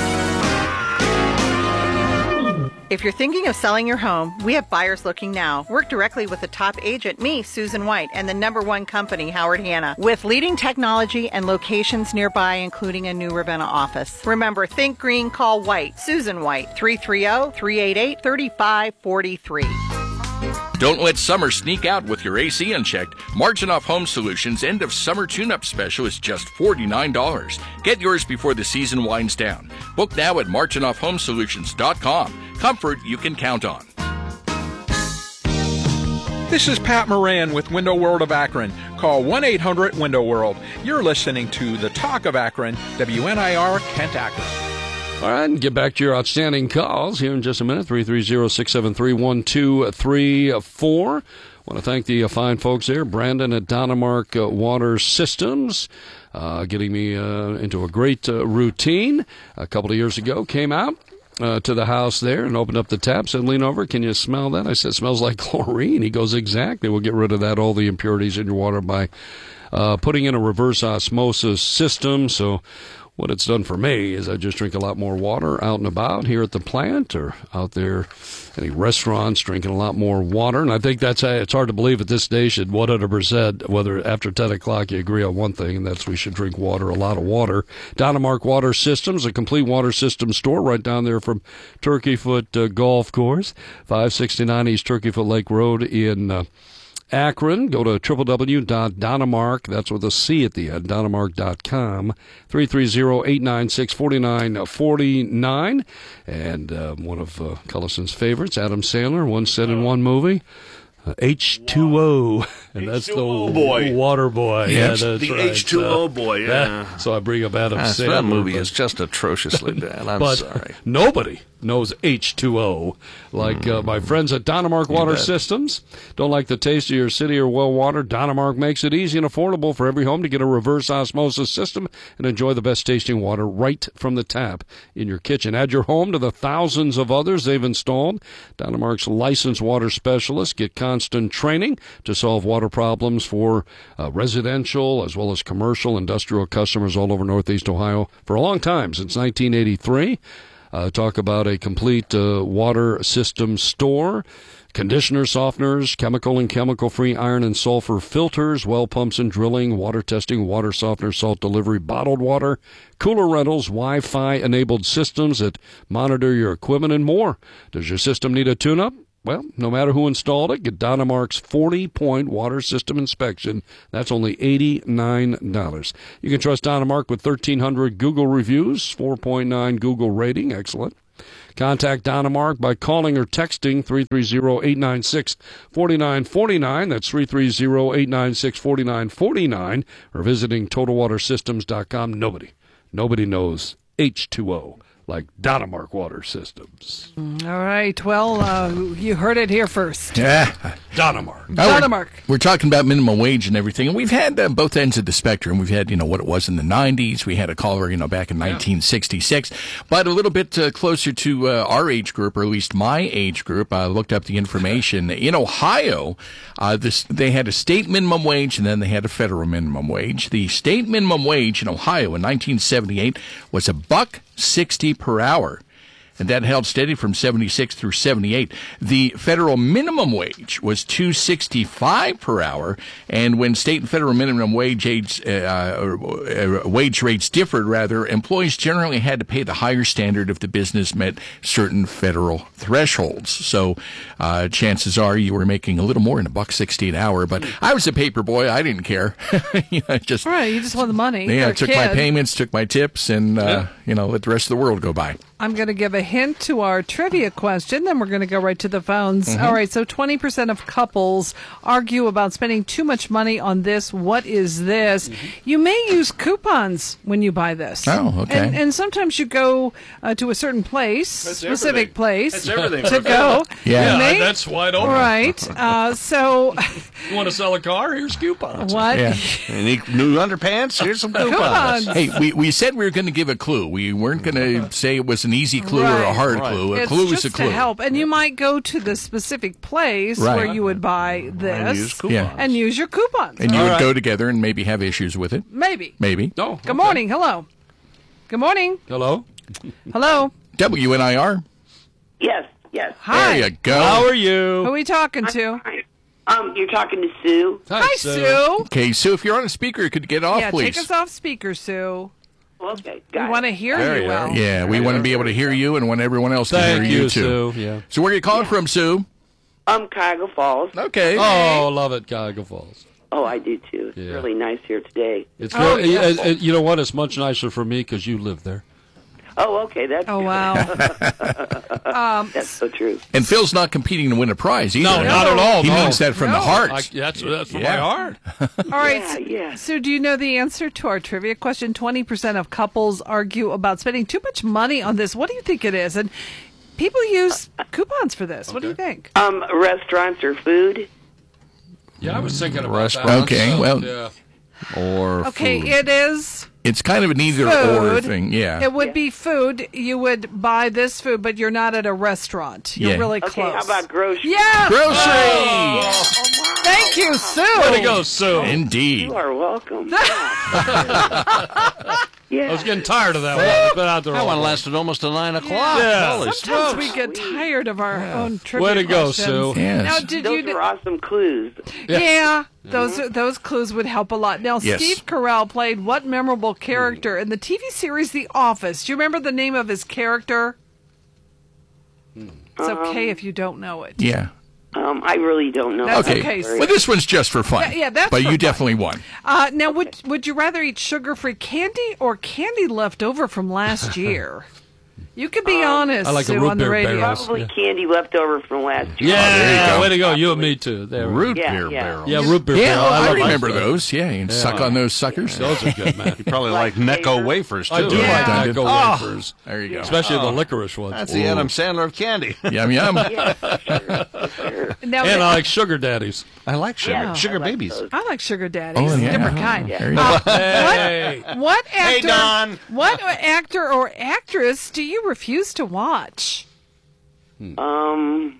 If you're thinking of selling your home, we have buyers looking now. Work directly with the top agent, me, Susan White, and the number one company, Howard Hanna, with leading technology and locations nearby, including a new Ravenna office. Remember, think green, call White. Susan White, three three zero, three eight eight, three five four three. Don't let summer sneak out with your A C unchecked. Marginoff Home Solutions end of summer tune-up special is just forty-nine dollars. Get yours before the season winds down. Book now at marginoff home solutions dot com. Comfort you can count on. This is Pat Moran with Window World of Akron. Call one eight hundred window world. You're listening to The Talk of Akron, W N I R Kent Akron. All right, and get back to your outstanding calls here in just a minute. three three zero, six seven three, one two three four. I want to thank the uh, fine folks there, Brandon at Dynamark uh, Water Systems, uh, getting me uh, into a great uh, routine. A couple of years ago, came out uh, to the house there and opened up the tap, said, lean over, can you smell that? I said, smells like chlorine. He goes, exactly. We'll get rid of that, all the impurities in your water by uh, putting in a reverse osmosis system. So what it's done for me is I just drink a lot more water out and about here at the plant or out there, any restaurants, drinking a lot more water. And I think that's, it's hard to believe at this station, one hundred percent, whether after ten o'clock you agree on one thing, and that's we should drink water, a lot of water. Dynamark Water Systems, a complete water system store right down there from Turkey Foot uh, Golf Course, five sixty-nine East Turkey Foot Lake Road in uh, Akron. Go to w w w dot dynamark, that's with a C at the end, dynamark dot com, three three zero, eight nine six, four nine four nine. And uh, one of uh, Cullison's favorites, Adam Sandler, once said in one movie, uh, H two O, and that's the boy. water boy. Yes, yeah, that's the right. H two O uh, boy, yeah. That, so I bring up Adam That's, Sandler. That movie but, is just atrociously bad. I'm but sorry. Nobody knows H two O like uh, my friends at Dynamark Water bet. Systems. Don't like the taste of your city or well water? Dynamark makes it easy and affordable for every home to get a reverse osmosis system and enjoy the best tasting water right from the tap in your kitchen. Add your home to the thousands of others they've installed. Dynamark's licensed water specialists get constant training to solve water water problems for uh, residential as well as commercial, industrial customers all over Northeast Ohio for a long time, since nineteen eighty-three. Uh, talk about a complete uh, water system store. Conditioners, softeners, chemical and chemical-free iron and sulfur filters, well pumps and drilling, water testing, water softener, salt delivery, bottled water, cooler rentals, Wi-Fi-enabled systems that monitor your equipment, and more. Does your system need a tune-up? Well, no matter who installed it, get Dynamark's forty-point water system inspection. That's only eighty-nine dollars. You can trust Dynamark with thirteen hundred Google reviews, four point nine Google rating. Excellent. Contact Dynamark by calling or texting three three zero, eight nine six, four nine four nine. That's three three zero, eight nine six, four nine four nine. Or visiting total water systems dot com. Nobody, nobody knows H two O like Dynamark Water Systems. All right. Well, uh, you heard it here first. Yeah. Dynamark. Oh, Dynamark. We're, we're talking about minimum wage and everything, and we've had uh, both ends of the spectrum. We've had, you know, what it was in the nineties. We had a caller, you know, back in nineteen sixty-six. But a little bit uh, closer to uh, our age group, or at least my age group, I looked up the information. In Ohio, uh, this, they had a state minimum wage, and then they had a federal minimum wage. The state minimum wage in Ohio in nineteen seventy-eight was a buck sixty per hour, and that held steady from seventy-six through seventy-eight. The federal minimum wage was two sixty-five per hour, and when state and federal minimum wage age, uh, uh, wage rates differed, rather, employees generally had to pay the higher standard if the business met certain federal thresholds. So uh, chances are you were making a little more than a buck sixty an hour. But I was a paper boy; I didn't care. you know, just Right, you just want the money. yeah, You're I a took kid. my payments, took my tips, and uh, Yeah. you know, let the rest of the world go by. I'm going to give a hint to our trivia question, then we're going to go right to the phones. Mhm. All right, so twenty percent of couples argue about spending too much money on this. What is this? You may use coupons when you buy this. Oh, okay. And, and sometimes you go uh, to a certain place, That's specific everything. place That's everything. to go. Yeah. You may- that's wide open. Right. Uh, so You want to sell a car? Here's coupons. what? Yeah. Any new underpants? Here's some coupons. Coupons. Hey, we, we said we were going to give a clue. We weren't going to say it was an easy clue or a Right. hard Right. clue. A It's clue just is a clue. to help, and you might go to the specific place Right. where you would buy this And use coupons. Yeah. and use your coupons. And you All would right. go together and maybe have issues with it. Maybe. Maybe. No. Good morning. Hello. Good morning. Hello. Hello. W N I R. Yes, yes. Hi. There you go. How are Who you? are we talking to? Hi. Um, you're talking to Sue. Hi, Sue. Okay, Sue, if you're on a speaker, could you get off, Yeah, please? take us off speaker, Sue. Okay, We got want to it. hear There you you are. well. Yeah, we want to be able to hear you and want everyone else to Thank hear you, you, too. Sue. Yeah. So where are you calling from, Sue? Um, Cuyahoga Falls. Okay. Oh, love it, Cuyahoga Falls. Oh, I do too. It's Yeah. really nice here today. It's Oh, very, yeah. uh, uh, you know what? It's much nicer for me because you live there. Oh, okay, that's Oh, good. wow. um, That's so true. And Phil's not competing to win a prize either. No, not at all. He no. means that from the No. heart. I, that's that's from Yeah. my heart. all right. Yeah, yeah. So, do you know the answer to our trivia question? twenty percent of couples argue about spending too much money on this. What do you think it is? And people use coupons for this. What do you think? Um, restaurants or food? Yeah, I was thinking about Restaurants. that. Okay, well- yeah. Or Okay, food. it is It's kind of an either food. or thing. Yeah. It would be food. You would buy this food, but you're not at a restaurant. You're Yeah. really Okay, close. how about groceries? Yeah. Groceries! Thank you, Sue. Way to go, Sue. Indeed. You are welcome. I Yeah. was getting tired of that one. It's been out there That all one day. lasted almost to nine o'clock. Yeah. Holy Sometimes smokes. we get tired of our own trivia Way to go, questions. Sue. Yes. Now, did Those you? are awesome clues. Yeah, those those clues would help a lot. Now, Yes. Steve Carell played what memorable character in the T V series The Office? Do you remember the name of his character? It's okay if you don't know it. Yeah. Um, I really don't know. That's Okay. okay, Sue. Well, this one's just for fun. Yeah, yeah, that's But for you fun. definitely won. Uh, now, would would you rather eat sugar-free candy or candy left over from last year? You can be honest, I like a Sue, root on the beer radio. barrels. Probably Yeah. candy left over from last year. Yeah, there you go. way to go. You and me too. There. Root Yeah, beer yeah. barrels. Yeah, root beer. Yeah, barrel. oh, I, love remember those. those. Yeah, you can suck on those suckers. Those are good, man. You probably like Necco wafers, too. I do Yeah. like Necco Oh, wafers, there you go. especially the licorice ones. That's the Ooh. Adam Sandler of candy. Yum, yum. Yeah, for sure, for sure. Now, And I like sugar daddies. I like sugar. Yeah. sugar I like babies. those. I like sugar daddies, Oh, yeah. different kind. There you Uh, go. Hey. what, what actor? Hey, Don. What actor or actress do you refuse to watch? Um,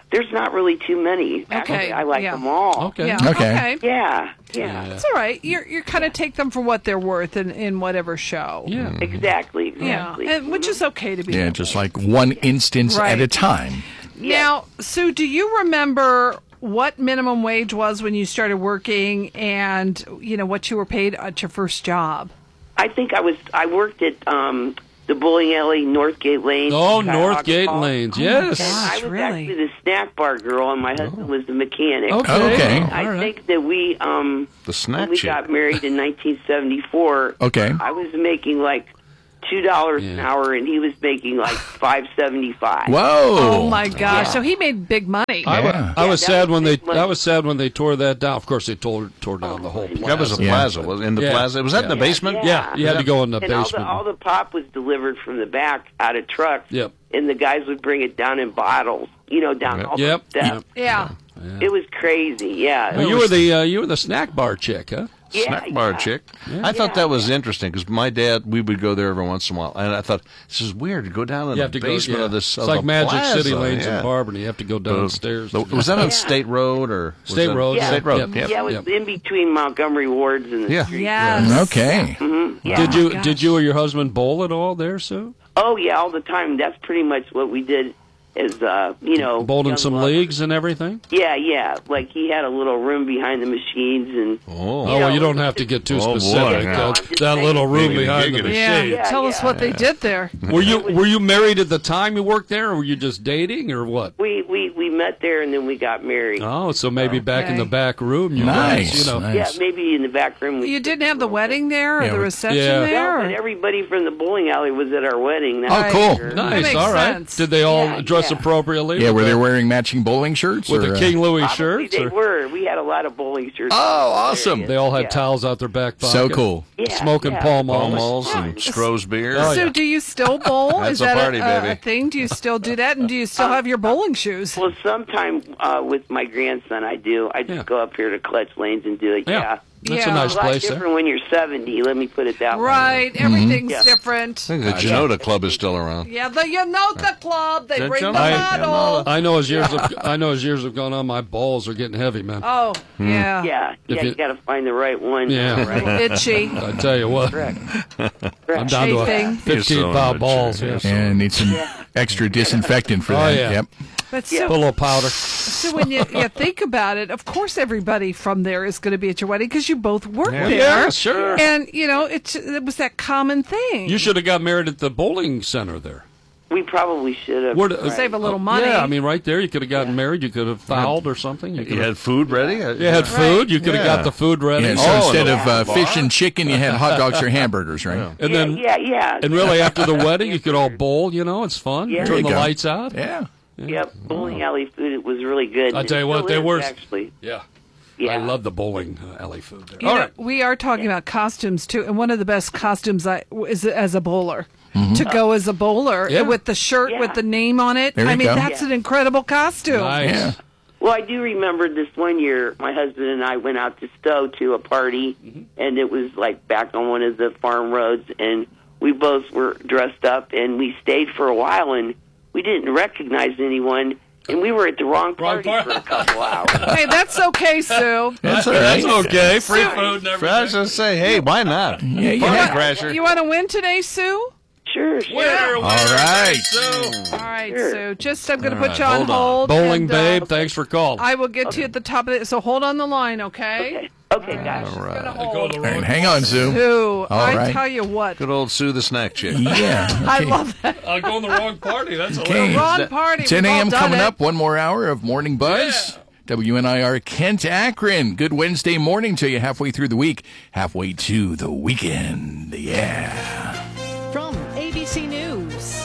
there's not really too many. Actually, Okay, I like yeah. them all. Okay. Yeah. Okay. Okay. Yeah, yeah, It's all right. You're you kind of take them for what they're worth in, in whatever show. Yeah. exactly, Yeah. exactly. And, which is okay to be. Yeah, just like one instance Right. at a time. Now, Sue, do you remember what minimum wage was when you started working, and you know what you were paid at your first job? I think I was. I worked at um, the bowling alley, Northgate Lanes. Oh, Cuyahoga Northgate Falls. Lanes, Oh, my yes. gosh. I was really? actually the snack bar girl, and my husband was the mechanic. Okay. Okay. I All right. think that we um The snack when we chick. got married in nineteen seventy-four. Okay. I was making like two dollars an Yeah. hour, and he was making like five seventy-five. Whoa. Oh my gosh! So he made big money. I, wa- Yeah. I was Yeah, sad that when was they. big money. I was sad when they tore that down. Of course, they tore tore down the whole plaza. That was a Yeah. plaza. Was in the Yeah. plaza. Was that in the Yeah. basement? Yeah, you had to go in the and all basement. the, all the pop was delivered from the back out of trucks. Yep. And the guys would bring it down in bottles, you know, down Yep. all Yep. the steps. Yeah. It was crazy, yeah. Well, you were the uh, you were the snack bar chick, huh? Yeah, Snack bar yeah. chick. I thought that was interesting because my dad, we would go there every once in a while, and I thought this is weird to go down in You have the to go. basement Yeah. of this. It's of like a Magic plaza. City Lanes yeah. in Barberton. You have to go downstairs. The- was that on State Road or was State that- Road? Yeah. State Road. Yep. Yep. Yeah, it was Yep. in between Montgomery Wards and the Yeah. street. Yes. Okay. Mhm, yeah. Did you gosh. did you or your husband bowl at all there, Sue? Oh, yeah, all the time. That's pretty much what we did as, uh, you know. Bowled in young some lovers. leagues and everything? Yeah, yeah. Like he had a little room behind the machines, and Oh, Oh, know, well, you don't have to get too Oh, boy. specific. No, Uh, I'm just that saying. little room Giggity, behind the giggity. Yeah. machine. Yeah, Tell us yeah. what they did there. Were you were you married at the time you worked there, or were you just dating, or what? we, we, we met there, and then we got married. Oh, so maybe back in Okay. the back room, you Nice. guys, you know. nice. Yeah, maybe in the back room. We You didn't have the wedding there, or Yeah, the we- reception Yeah. there? No, or- but everybody from the bowling alley was at our wedding. That's Oh, cool. for sure. Nice, makes all right. sense. Did they all Yeah, dress yeah. appropriately? Yeah, with were they the, wearing matching bowling shirts? with or, the uh, King Louis Probably shirts? they or- were. We had a lot of bowling shirts. Oh, awesome. They all had Yeah. towels out their back pocket. So cool. Yeah, Smoking yeah. Pall Pall Malls. Malls and Stroh's beer. Oh, So yeah. do you still bowl? That's Is a that party, a, a, baby. a thing? Do you still do that? And do you still have your bowling shoes? Well, sometime uh, with my grandson, I do. I just Yeah. go up here to Clutch Lanes and do it. Yeah. Yeah. That's Yeah. a nice It's a lot place different there. when you're seventy. Let me put it that way. Right. Everything's Yeah. different. I think the Genota Club is still around. Yeah, the Yanota Club. They The bring the Yanota- bottle. I know as years have, I know as years have gone on, my balls are getting heavy, man. Oh, yeah. Yeah, If yeah. you- You, got to find the right one. Yeah. Right. Itchy. I tell you what, Correct. I'm Correct. down to a Chafing. fifteen You're so pound immature. balls. You're Yeah. so- And need some extra disinfectant for Oh, that. yeah. Yep. But Yeah. so, Put a little powder. so when you, you think about it, of course everybody from there is going to be at your wedding because you both work Yeah. there. Yeah, sure. And, you know, it's, it was that common thing. You should have got married at the bowling center there. We probably should have. Where- Right. Save a little money. Yeah, I mean, right there, you could have gotten married. You could have fouled or something. You, could You have, had food ready? you had food. You could have Yeah. got the food ready. Yeah, so Oh, instead and of a uh, bar? fish and chicken, you had hot dogs or hamburgers, right? And yeah, then, yeah, yeah. and really, after the wedding, you could all bowl. You know, it's fun. Yeah. There Turn you the go. lights out. Yeah. Yep, bowling alley food. It was really good. I It tell you what, still they is, were- actually. Yeah. Yeah. I love the bowling uh, alley food there. You All know, right. we are talking about costumes too, and one of the best costumes I is as a bowler. Mm-hmm. To go as a bowler Yeah. with the shirt Yeah. with the name on it. There I you mean, go. that's Yeah. an incredible costume. Nice. Yeah. Well, I do remember this one year, my husband and I went out to Stowe to a party, Mm-hmm. and it was like back on one of the farm roads, and we both were dressed up, and we stayed for a while, and we didn't recognize anyone, and we were at the wrong party part. for a couple hours. Hey, that's okay, Sue. That's all right. That's okay. Free food and I was everything. just say, hey, why not? Yeah, you Party had- crasher. You want to win today, Sue? Sure, sure. Winner, winner, All right. Sue. All right, Sure. Sue. Just I'm going to All put right, you on hold on. hold. Bowling and, uh, babe, thanks for calling. I will get to you at the top of it. So hold on the line, okay? Okay, okay, guys. All right. Gonna Go hold. the All right, road. hang on, Sue. Sue, All I right. tell you what, Good old Sue the snack chick. Yeah. I okay. love that. I'm going the wrong party. That's Okay. hilarious. Ron Party. ten we've all a.m. done coming it. up. One more hour of Morning Buzz. Yeah. W N I R Kent Akron. Good Wednesday morning to you. Halfway through the week, halfway to the weekend. Yeah. From A B C News,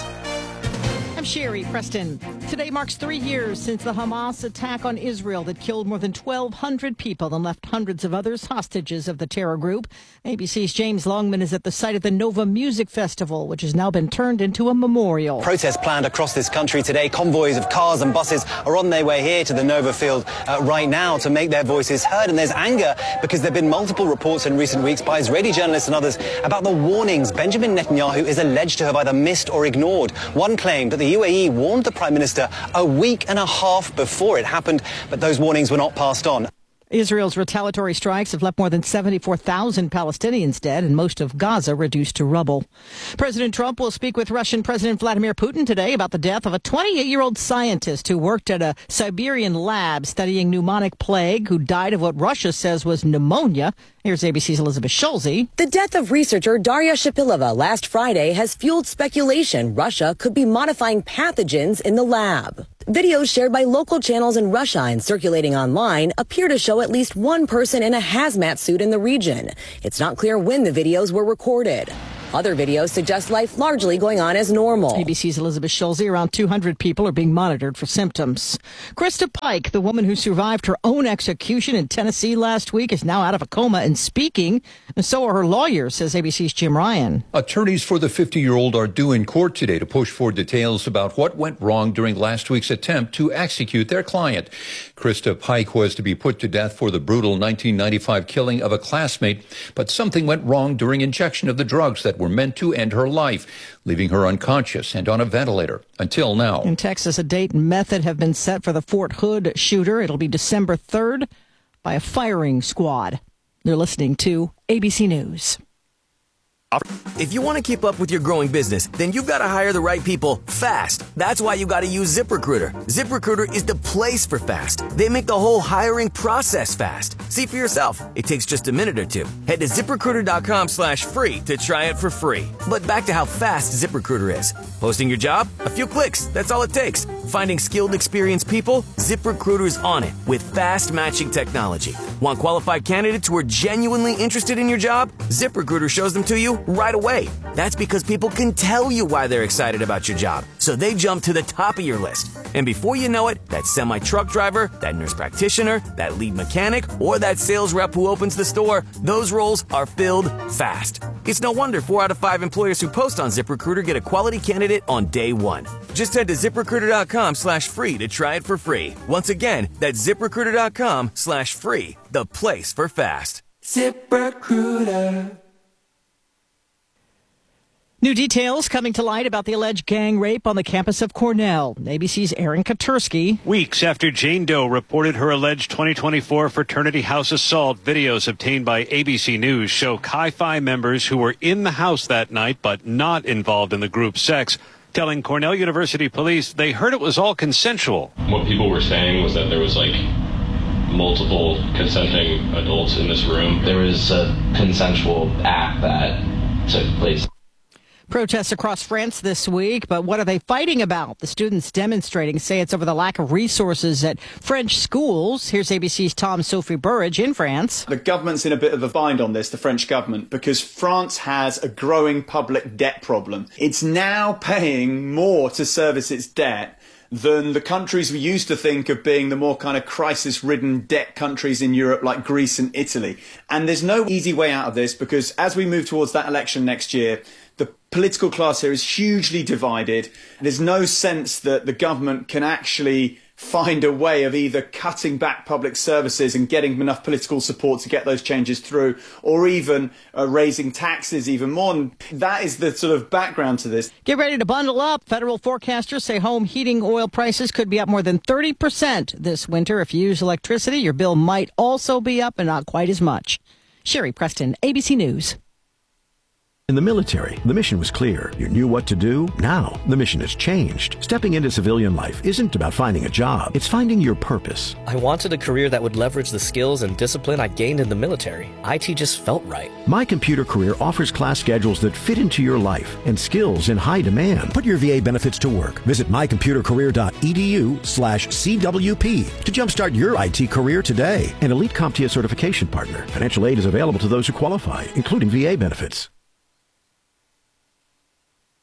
I'm Sherry Preston. Today marks three years since the Hamas attack on Israel that killed more than twelve hundred people and left hundreds of others hostages of the terror group. A B C's James Longman is at the site of the Nova Music Festival, which has now been turned into a memorial. Protests planned across this country today. Convoys of cars and buses are on their way here to the Nova Field uh, right now to make their voices heard. And there's anger because there have been multiple reports in recent weeks by Israeli journalists and others about the warnings Benjamin Netanyahu is alleged to have either missed or ignored. One claimed that the U U A E warned the Prime Minister a week and a half before it happened, but those warnings were not passed on. Israel's retaliatory strikes have left more than seventy-four thousand Palestinians dead and most of Gaza reduced to rubble. President Trump will speak with Russian President Vladimir Putin today about the death of a twenty-eight-year-old scientist who worked at a Siberian lab studying pneumonic plague, who died of what Russia says was pneumonia. Here's A B C's Elizabeth Schulze. The death of researcher Daria Shapilova last Friday has fueled speculation Russia could be modifying pathogens in the lab. Videos shared by local channels in Russia and circulating online appear to show at least one person in a hazmat suit in the region. It's not clear when the videos were recorded. Other videos suggest life largely going on as normal. A B C's Elizabeth Schulze. Around two hundred people are being monitored for symptoms. Krista Pike, the woman who survived her own execution in Tennessee last week, is now out of a coma and speaking. And so are her lawyers, says A B C's Jim Ryan. Attorneys for the fifty-year-old are due in court today to push for details about what went wrong during last week's attempt to execute their client. Krista Pike was to be put to death for the brutal nineteen ninety-five killing of a classmate, but something went wrong during injection of the drugs that were meant to end her life, leaving her unconscious and on a ventilator until now. In Texas, a date and method have been set for the Fort Hood shooter. It'll be December third by a firing squad. They're listening to A B C News. If you want to keep up with your growing business, then you've got to hire the right people fast. That's why you got to use ZipRecruiter. ZipRecruiter is the place for fast. They make the whole hiring process fast. See for yourself. It takes just a minute or two. Head to ZipRecruiter.com slash free to try it for free. But back to how fast ZipRecruiter is. Posting your job? A few clicks. That's all it takes. Finding skilled, experienced people? ZipRecruiter's on it with fast matching technology. Want qualified candidates who are genuinely interested in your job? ZipRecruiter shows them to you right away. That's because people can tell you why they're excited about your job, so they jump to the top of your list. And before you know it, that semi-truck driver, that nurse practitioner, that lead mechanic, or that sales rep who opens the store, those roles are filled fast. It's no wonder four out of five employers who post on ZipRecruiter get a quality candidate on day one. Just head to ZipRecruiter.com slash free to try it for free. Once again, that's ZipRecruiter.com slash free, the place for fast. ZipRecruiter. New details coming to light about the alleged gang rape on the campus of Cornell. A B C's Aaron Katursky. Weeks after Jane Doe reported her alleged twenty twenty-four fraternity house assault, videos obtained by A B C News show Chi Phi members who were in the house that night but not involved in the group's sex, telling Cornell University police they heard it was all consensual. What people were saying was that there was like multiple consenting adults in this room. There was a consensual act that took place. Protests across France this week, but what are they fighting about? The students demonstrating say it's over the lack of resources at French schools. Here's A B C's Tom Sophie Burridge in France. The government's in a bit of a bind on this, the French government, because France has a growing public debt problem. It's now paying more to service its debt than the countries we used to think of being the more kind of crisis-ridden debt countries in Europe like Greece and Italy. And there's no easy way out of this because as we move towards that election next year, the political class here is hugely divided. There's no sense that the government can actually find a way of either cutting back public services and getting enough political support to get those changes through, or even uh, raising taxes even more. And that is the sort of background to this. Get ready to bundle up. Federal forecasters say home heating oil prices could be up more than thirty percent this winter. If you use electricity, your bill might also be up and not quite as much. Sherry Preston, A B C News. In the military, the mission was clear. You knew what to do. Now, the mission has changed. Stepping into civilian life isn't about finding a job. It's finding your purpose. I wanted a career that would leverage the skills and discipline I gained in the military. I T just felt right. My Computer Career offers class schedules that fit into your life and skills in high demand. Put your V A benefits to work. Visit mycomputercareer.edu slash CWP to jumpstart your I T career today. An Elite CompTIA certification partner. Financial aid is available to those who qualify, including V A benefits.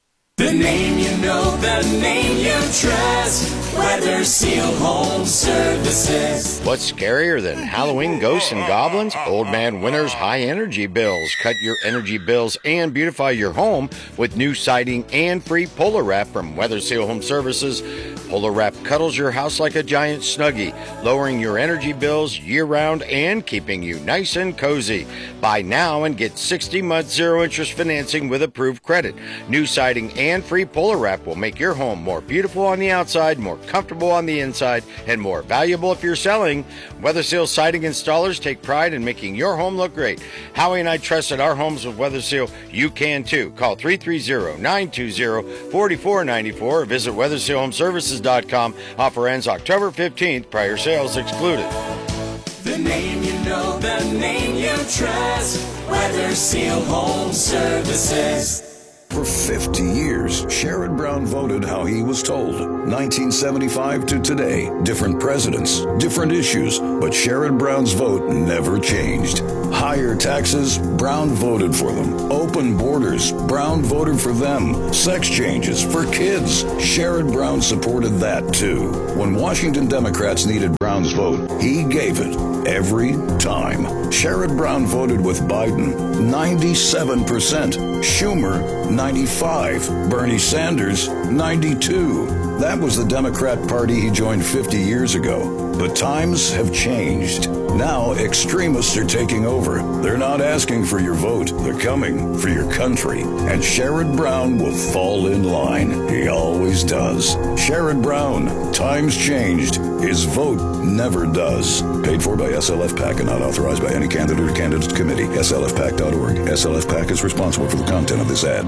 The name you know, the name you trust. Weather Seal Home Service. Services. What's scarier than Halloween ghosts and goblins? Old Man Winter's high energy bills. Cut your energy bills and beautify your home with new siding and free Polar Wrap from Weather Seal Home Services. Polar Wrap cuddles your house like a giant Snuggie, lowering your energy bills year-round and keeping you nice and cozy. Buy now and get sixty month zero-interest financing with approved credit. New siding and free Polar Wrap will make your home more beautiful on the outside, more comfortable on the inside, and more valuable if you're selling. Weather Seal siding installers take pride in making your home look great. Howie and I trusted our homes with Weather Seal. You can too. Call three three zero, nine two zero, four four nine four or visit weather seal home services dot com. Offer ends October fifteenth. Prior sales excluded. The name you know, the name you trust. Weather Seal Home Services. For fifty years, Sherrod Brown voted how he was told. nineteen seventy-five to today, different presidents, different issues, but Sherrod Brown's vote never changed. Higher taxes, Brown voted for them. Open borders, Brown voted for them. Sex changes for kids, Sherrod Brown supported that too. When Washington Democrats needed Brown's vote, he gave it every time. Sherrod Brown voted with Biden, ninety-seven percent. Schumer, ninety-five. Bernie Sanders, ninety-two. That was the Democrat Party he joined fifty years ago. But times have changed. Now extremists are taking over. They're not asking for your vote. They're coming for your country. And Sherrod Brown will fall in line. He always does. Sherrod Brown, times changed. His vote never does. Paid for by S L F PAC and not authorized by any candidate or candidates committee. S L F P A C dot org. S L F PAC is responsible for the content of this ad.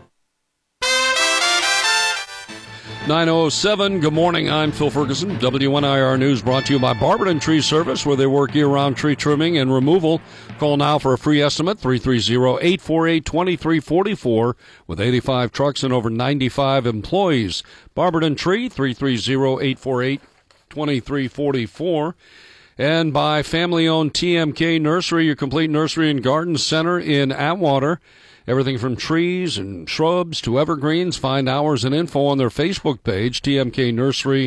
nine oh seven, good morning. I'm Phil Ferguson. W N I R News brought to you by Barberton Tree Service, where they work year-round tree trimming and removal. Call now for a free estimate, three three zero, eight four eight, two three four four, with eighty-five trucks and over ninety-five employees. Barberton Tree, three three zero, eight four eight, two three four four. And by family-owned T M K Nursery, your complete nursery and garden center in Atwater. Everything from trees and shrubs to evergreens. Find hours and info on their Facebook page, T M K Nursery,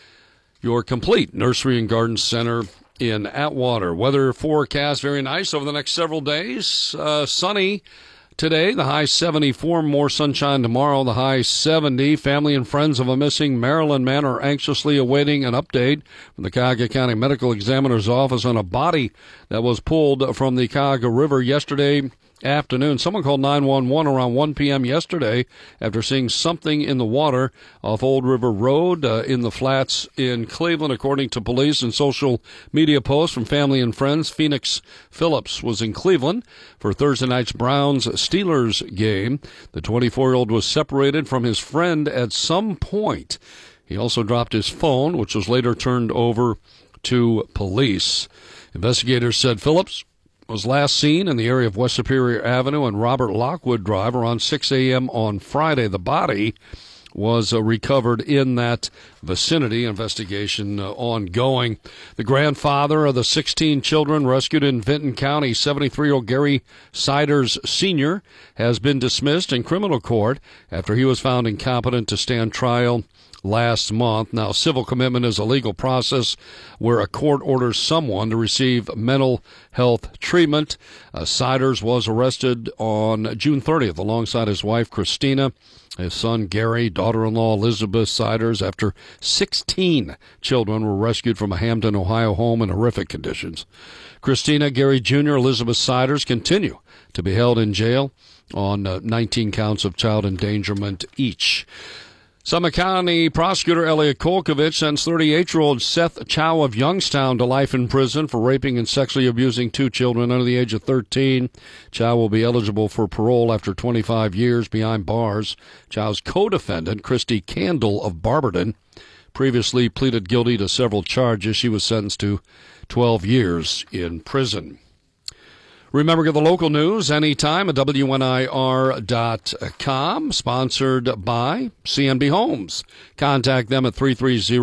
your complete nursery and garden center in Atwater. Weather forecast, very nice over the next several days. Uh, sunny today, the high seventy-four, more sunshine tomorrow, the high seventy. Family and friends of a missing Maryland man are anxiously awaiting an update from the Cuyahoga County Medical Examiner's Office on a body that was pulled from the Cuyahoga River yesterday afternoon. Someone called nine one one around one p.m. yesterday after seeing something in the water off Old River Road uh, in the flats in Cleveland. According to police and social media posts from family and friends, Phoenix Phillips was in Cleveland for Thursday night's Browns-Steelers game. The twenty-four-year-old was separated from his friend at some point. He also dropped his phone, which was later turned over to police. Investigators said Phillips was last seen in the area of West Superior Avenue and Robert Lockwood Drive around six a.m. on Friday. The body was uh, recovered in that vicinity. Investigation uh, ongoing. The grandfather of the sixteen children rescued in Vinton County, seventy-three-year-old Gary Siders Senior, has been dismissed in criminal court after he was found incompetent to stand trial last month. Now, civil commitment is a legal process where a court orders someone to receive mental health treatment. Uh, Siders was arrested on June thirtieth alongside his wife, Christina, his son, Gary, daughter-in-law, Elizabeth Siders, after sixteen children were rescued from a Hampton, Ohio home in horrific conditions. Christina, Gary Junior, Elizabeth Siders continue to be held in jail on uh, nineteen counts of child endangerment each. Summit County Prosecutor Elliot Kolkovich sentenced thirty-eight-year-old Seth Chow of Youngstown to life in prison for raping and sexually abusing two children under the age of thirteen. Chow will be eligible for parole after twenty-five years behind bars. Chow's co-defendant, Christy Candle of Barberton, previously pleaded guilty to several charges. She was sentenced to twelve years in prison. Remember, get the local news anytime at W N I R dot com, sponsored by C N B Homes. Contact them at three three zero,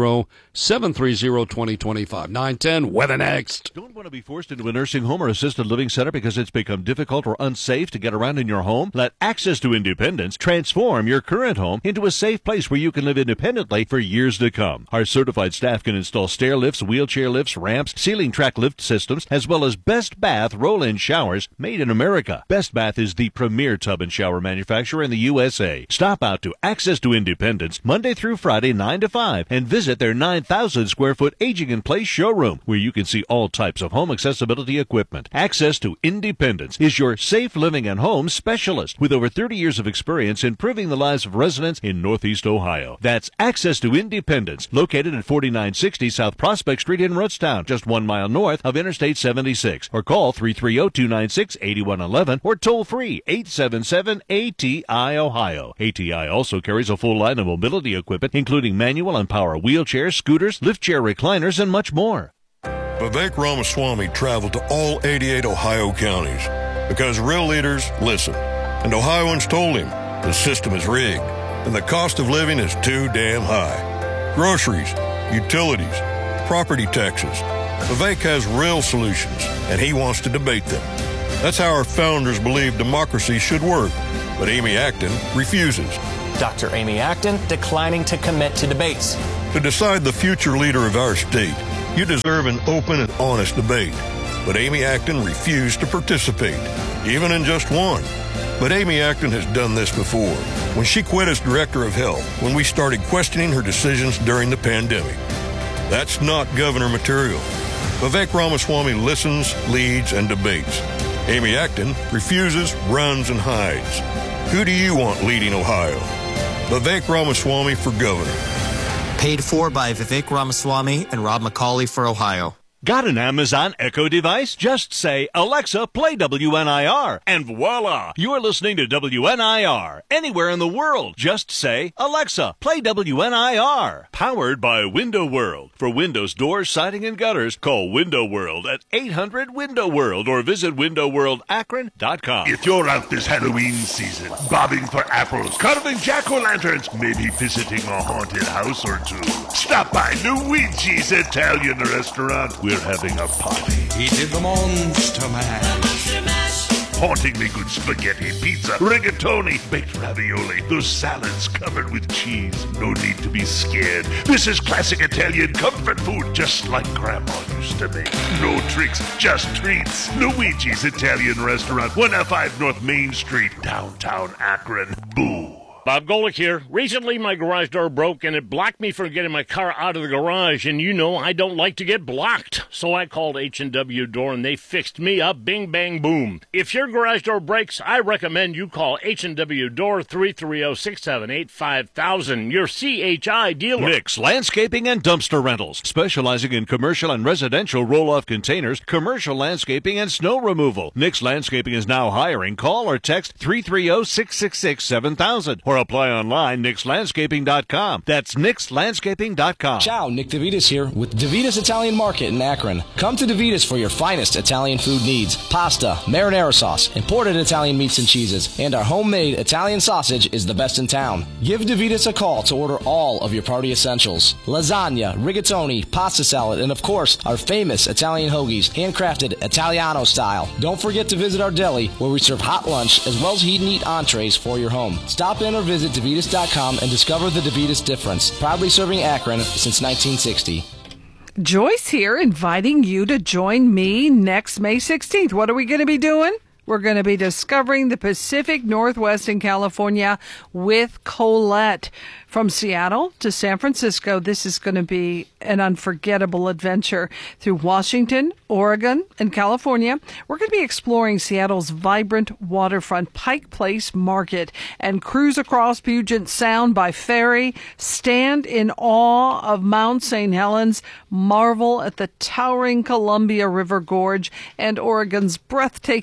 seven three zero, two zero two five. nine ten, weather next. Don't want to be forced into a nursing home or assisted living center because it's become difficult or unsafe to get around in your home? Let Access to Independence transform your current home into a safe place where you can live independently for years to come. Our certified staff can install stair lifts, wheelchair lifts, ramps, ceiling track lift systems, as well as Best Bath roll-in showers made in America. Best Bath is the premier tub and shower manufacturer in the U S A. Stop out to Access to Independence Monday through Friday, nine to five, and visit their nine thousand square foot aging in place showroom, where you can see all types of home accessibility equipment. Access to Independence is your safe living and home specialist with over thirty years of experience improving the lives of residents in Northeast Ohio. That's Access to Independence, located at forty-nine sixty South Prospect Street in Rootstown, just one mile north of Interstate seventy-six. Or call three three zero, two nine six, eight one one one or toll free eight seven seven A T I Ohio. A T I also carries a full line of mobility equipment, including manual and power wheelchairs, scooters, lift chair recliners, and much more. Vivek Ramaswamy traveled to all eighty-eight Ohio counties because real leaders listen. And Ohioans told him the system is rigged and the cost of living is too damn high. Groceries, utilities, property taxes. Vivek has real solutions and he wants to debate them. That's how our founders believed democracy should work. But Amy Acton refuses. Doctor Amy Acton declining to commit to debates. To decide the future leader of our state, you deserve an open and honest debate. But Amy Acton refused to participate, even in just one. But Amy Acton has done this before, when she quit as director of health, when we started questioning her decisions during the pandemic. That's not governor material. Vivek Ramaswamy listens, leads, and debates. Amy Acton refuses, runs, and hides. Who do you want leading Ohio? Vivek Ramaswamy for governor. Paid for by Vivek Ramaswamy and Rob McCauley for Ohio. Got an Amazon Echo device? Just say, Alexa, play W N I R, and voila! You're listening to W N I R. Anywhere in the world, just say, Alexa, play W N I R. Powered by Window World. For windows, doors, siding, and gutters, call Window World at eight hundred window world or visit window world akron dot com. If you're out this Halloween season, bobbing for apples, carving jack-o'-lanterns, maybe visiting a haunted house or two, stop by Luigi's Italian Restaurant. We're having a party. He did the Monster Mash. Monster Mash. Hauntingly good spaghetti, pizza, rigatoni, baked ravioli, those salads covered with cheese. No need to be scared. This is classic Italian comfort food, just like Grandma used to make. No tricks, just treats. Luigi's Italian Restaurant, one oh five North Main Street, downtown Akron. Boo. Bob Golick here. Recently, my garage door broke, and it blocked me from getting my car out of the garage. And you know, I don't like to get blocked. So I called H and W Door, and they fixed me up. Bing, bang, boom. If your garage door breaks, I recommend you call H and W Door, three three zero, six seven eight, five thousand. Your C H I dealer. Nick's Landscaping and Dumpster Rentals. Specializing in commercial and residential roll-off containers, commercial landscaping, and snow removal. Nick's Landscaping is now hiring. Call or text three three zero, six six six, seven thousand. Or apply online, nix landscaping dot com. That's nix landscaping dot com. Ciao, Nick DeVitas here with DeVitas Italian Market in Akron. Come to DeVitas for your finest Italian food needs. Pasta, marinara sauce, imported Italian meats and cheeses, and our homemade Italian sausage is the best in town. Give DeVitas a call to order all of your party essentials. Lasagna, rigatoni, pasta salad, and of course, our famous Italian hoagies, handcrafted Italiano style. Don't forget to visit our deli where we serve hot lunch as well as heat and eat entrees for your home. Stop in or visit DeVitas dot com and discover the DeVitas difference. Proudly serving Akron since nineteen sixty. Joyce here, inviting you to join me next May sixteenth. What are we going to be doing? We're going to be discovering the Pacific Northwest in California with Colette. From Seattle to San Francisco, this is going to be an unforgettable adventure through Washington, Oregon, and California. We're going to be exploring Seattle's vibrant waterfront Pike Place Market and cruise across Puget Sound by ferry, stand in awe of Mount Saint Helens, marvel at the towering Columbia River Gorge and Oregon's breathtaking coast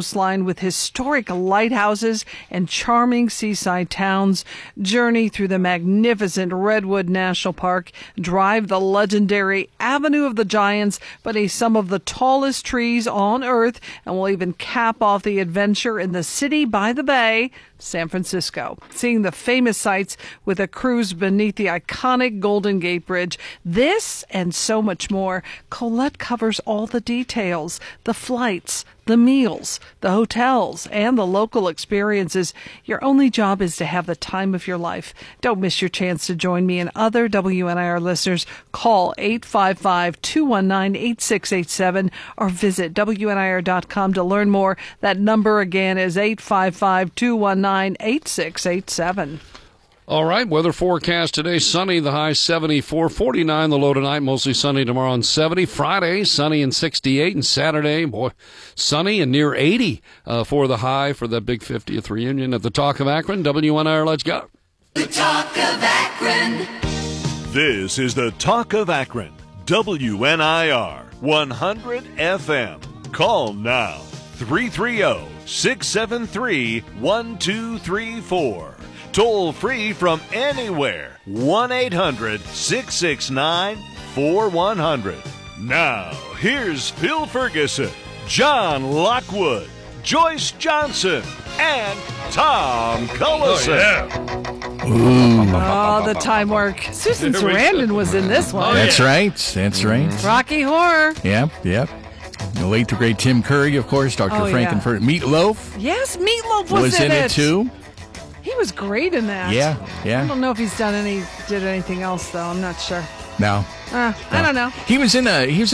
coastline with historic lighthouses and charming seaside towns. Journey through the magnificent Redwood National Park. Drive the legendary Avenue of the Giants, beneath some of the tallest trees on Earth, and we'll even cap off the adventure in the city by the bay, San Francisco, seeing the famous sights with a cruise beneath the iconic Golden Gate Bridge. This and so much more. Colette covers all the details, the flights, the meals, the hotels, and the local experiences. Your only job is to have the time of your life. Don't miss your chance to join me and other W N I R listeners. Call eight five five, two one nine, eight six eight seven or visit W N I R dot com to learn more. That number again is eight five five, two one nine, eight six eight seven. All right, weather forecast today, sunny, the high seventy-four, forty-nine the low tonight, mostly sunny tomorrow and seventy. Friday, sunny and sixty-eight, and Saturday, boy, sunny and near eighty uh, for the high for that big fiftieth reunion at the Talk of Akron. W N I R, let's go. The Talk of Akron. This is the Talk of Akron, W N I R, one hundred F M. Call now, three three zero, six seven three, one two three four. Toll free from anywhere, one eight hundred, six six nine, four one zero zero. Now, here's Phil Ferguson, John Lockwood, Joyce Johnson, and Tom Cullison. Oh, the time work. Susan Sarandon was in this one. That's right. That's right. Rocky Horror. Yep, yep. The late, the great Tim Curry, of course, Doctor Oh, Frankenfurter. Meatloaf Yes, Meatloaf was, was in it, too. He was great in that. Yeah, yeah. I don't know if he's done any, did anything else though. I'm not sure. No. Uh, I don't know. He was in a, he was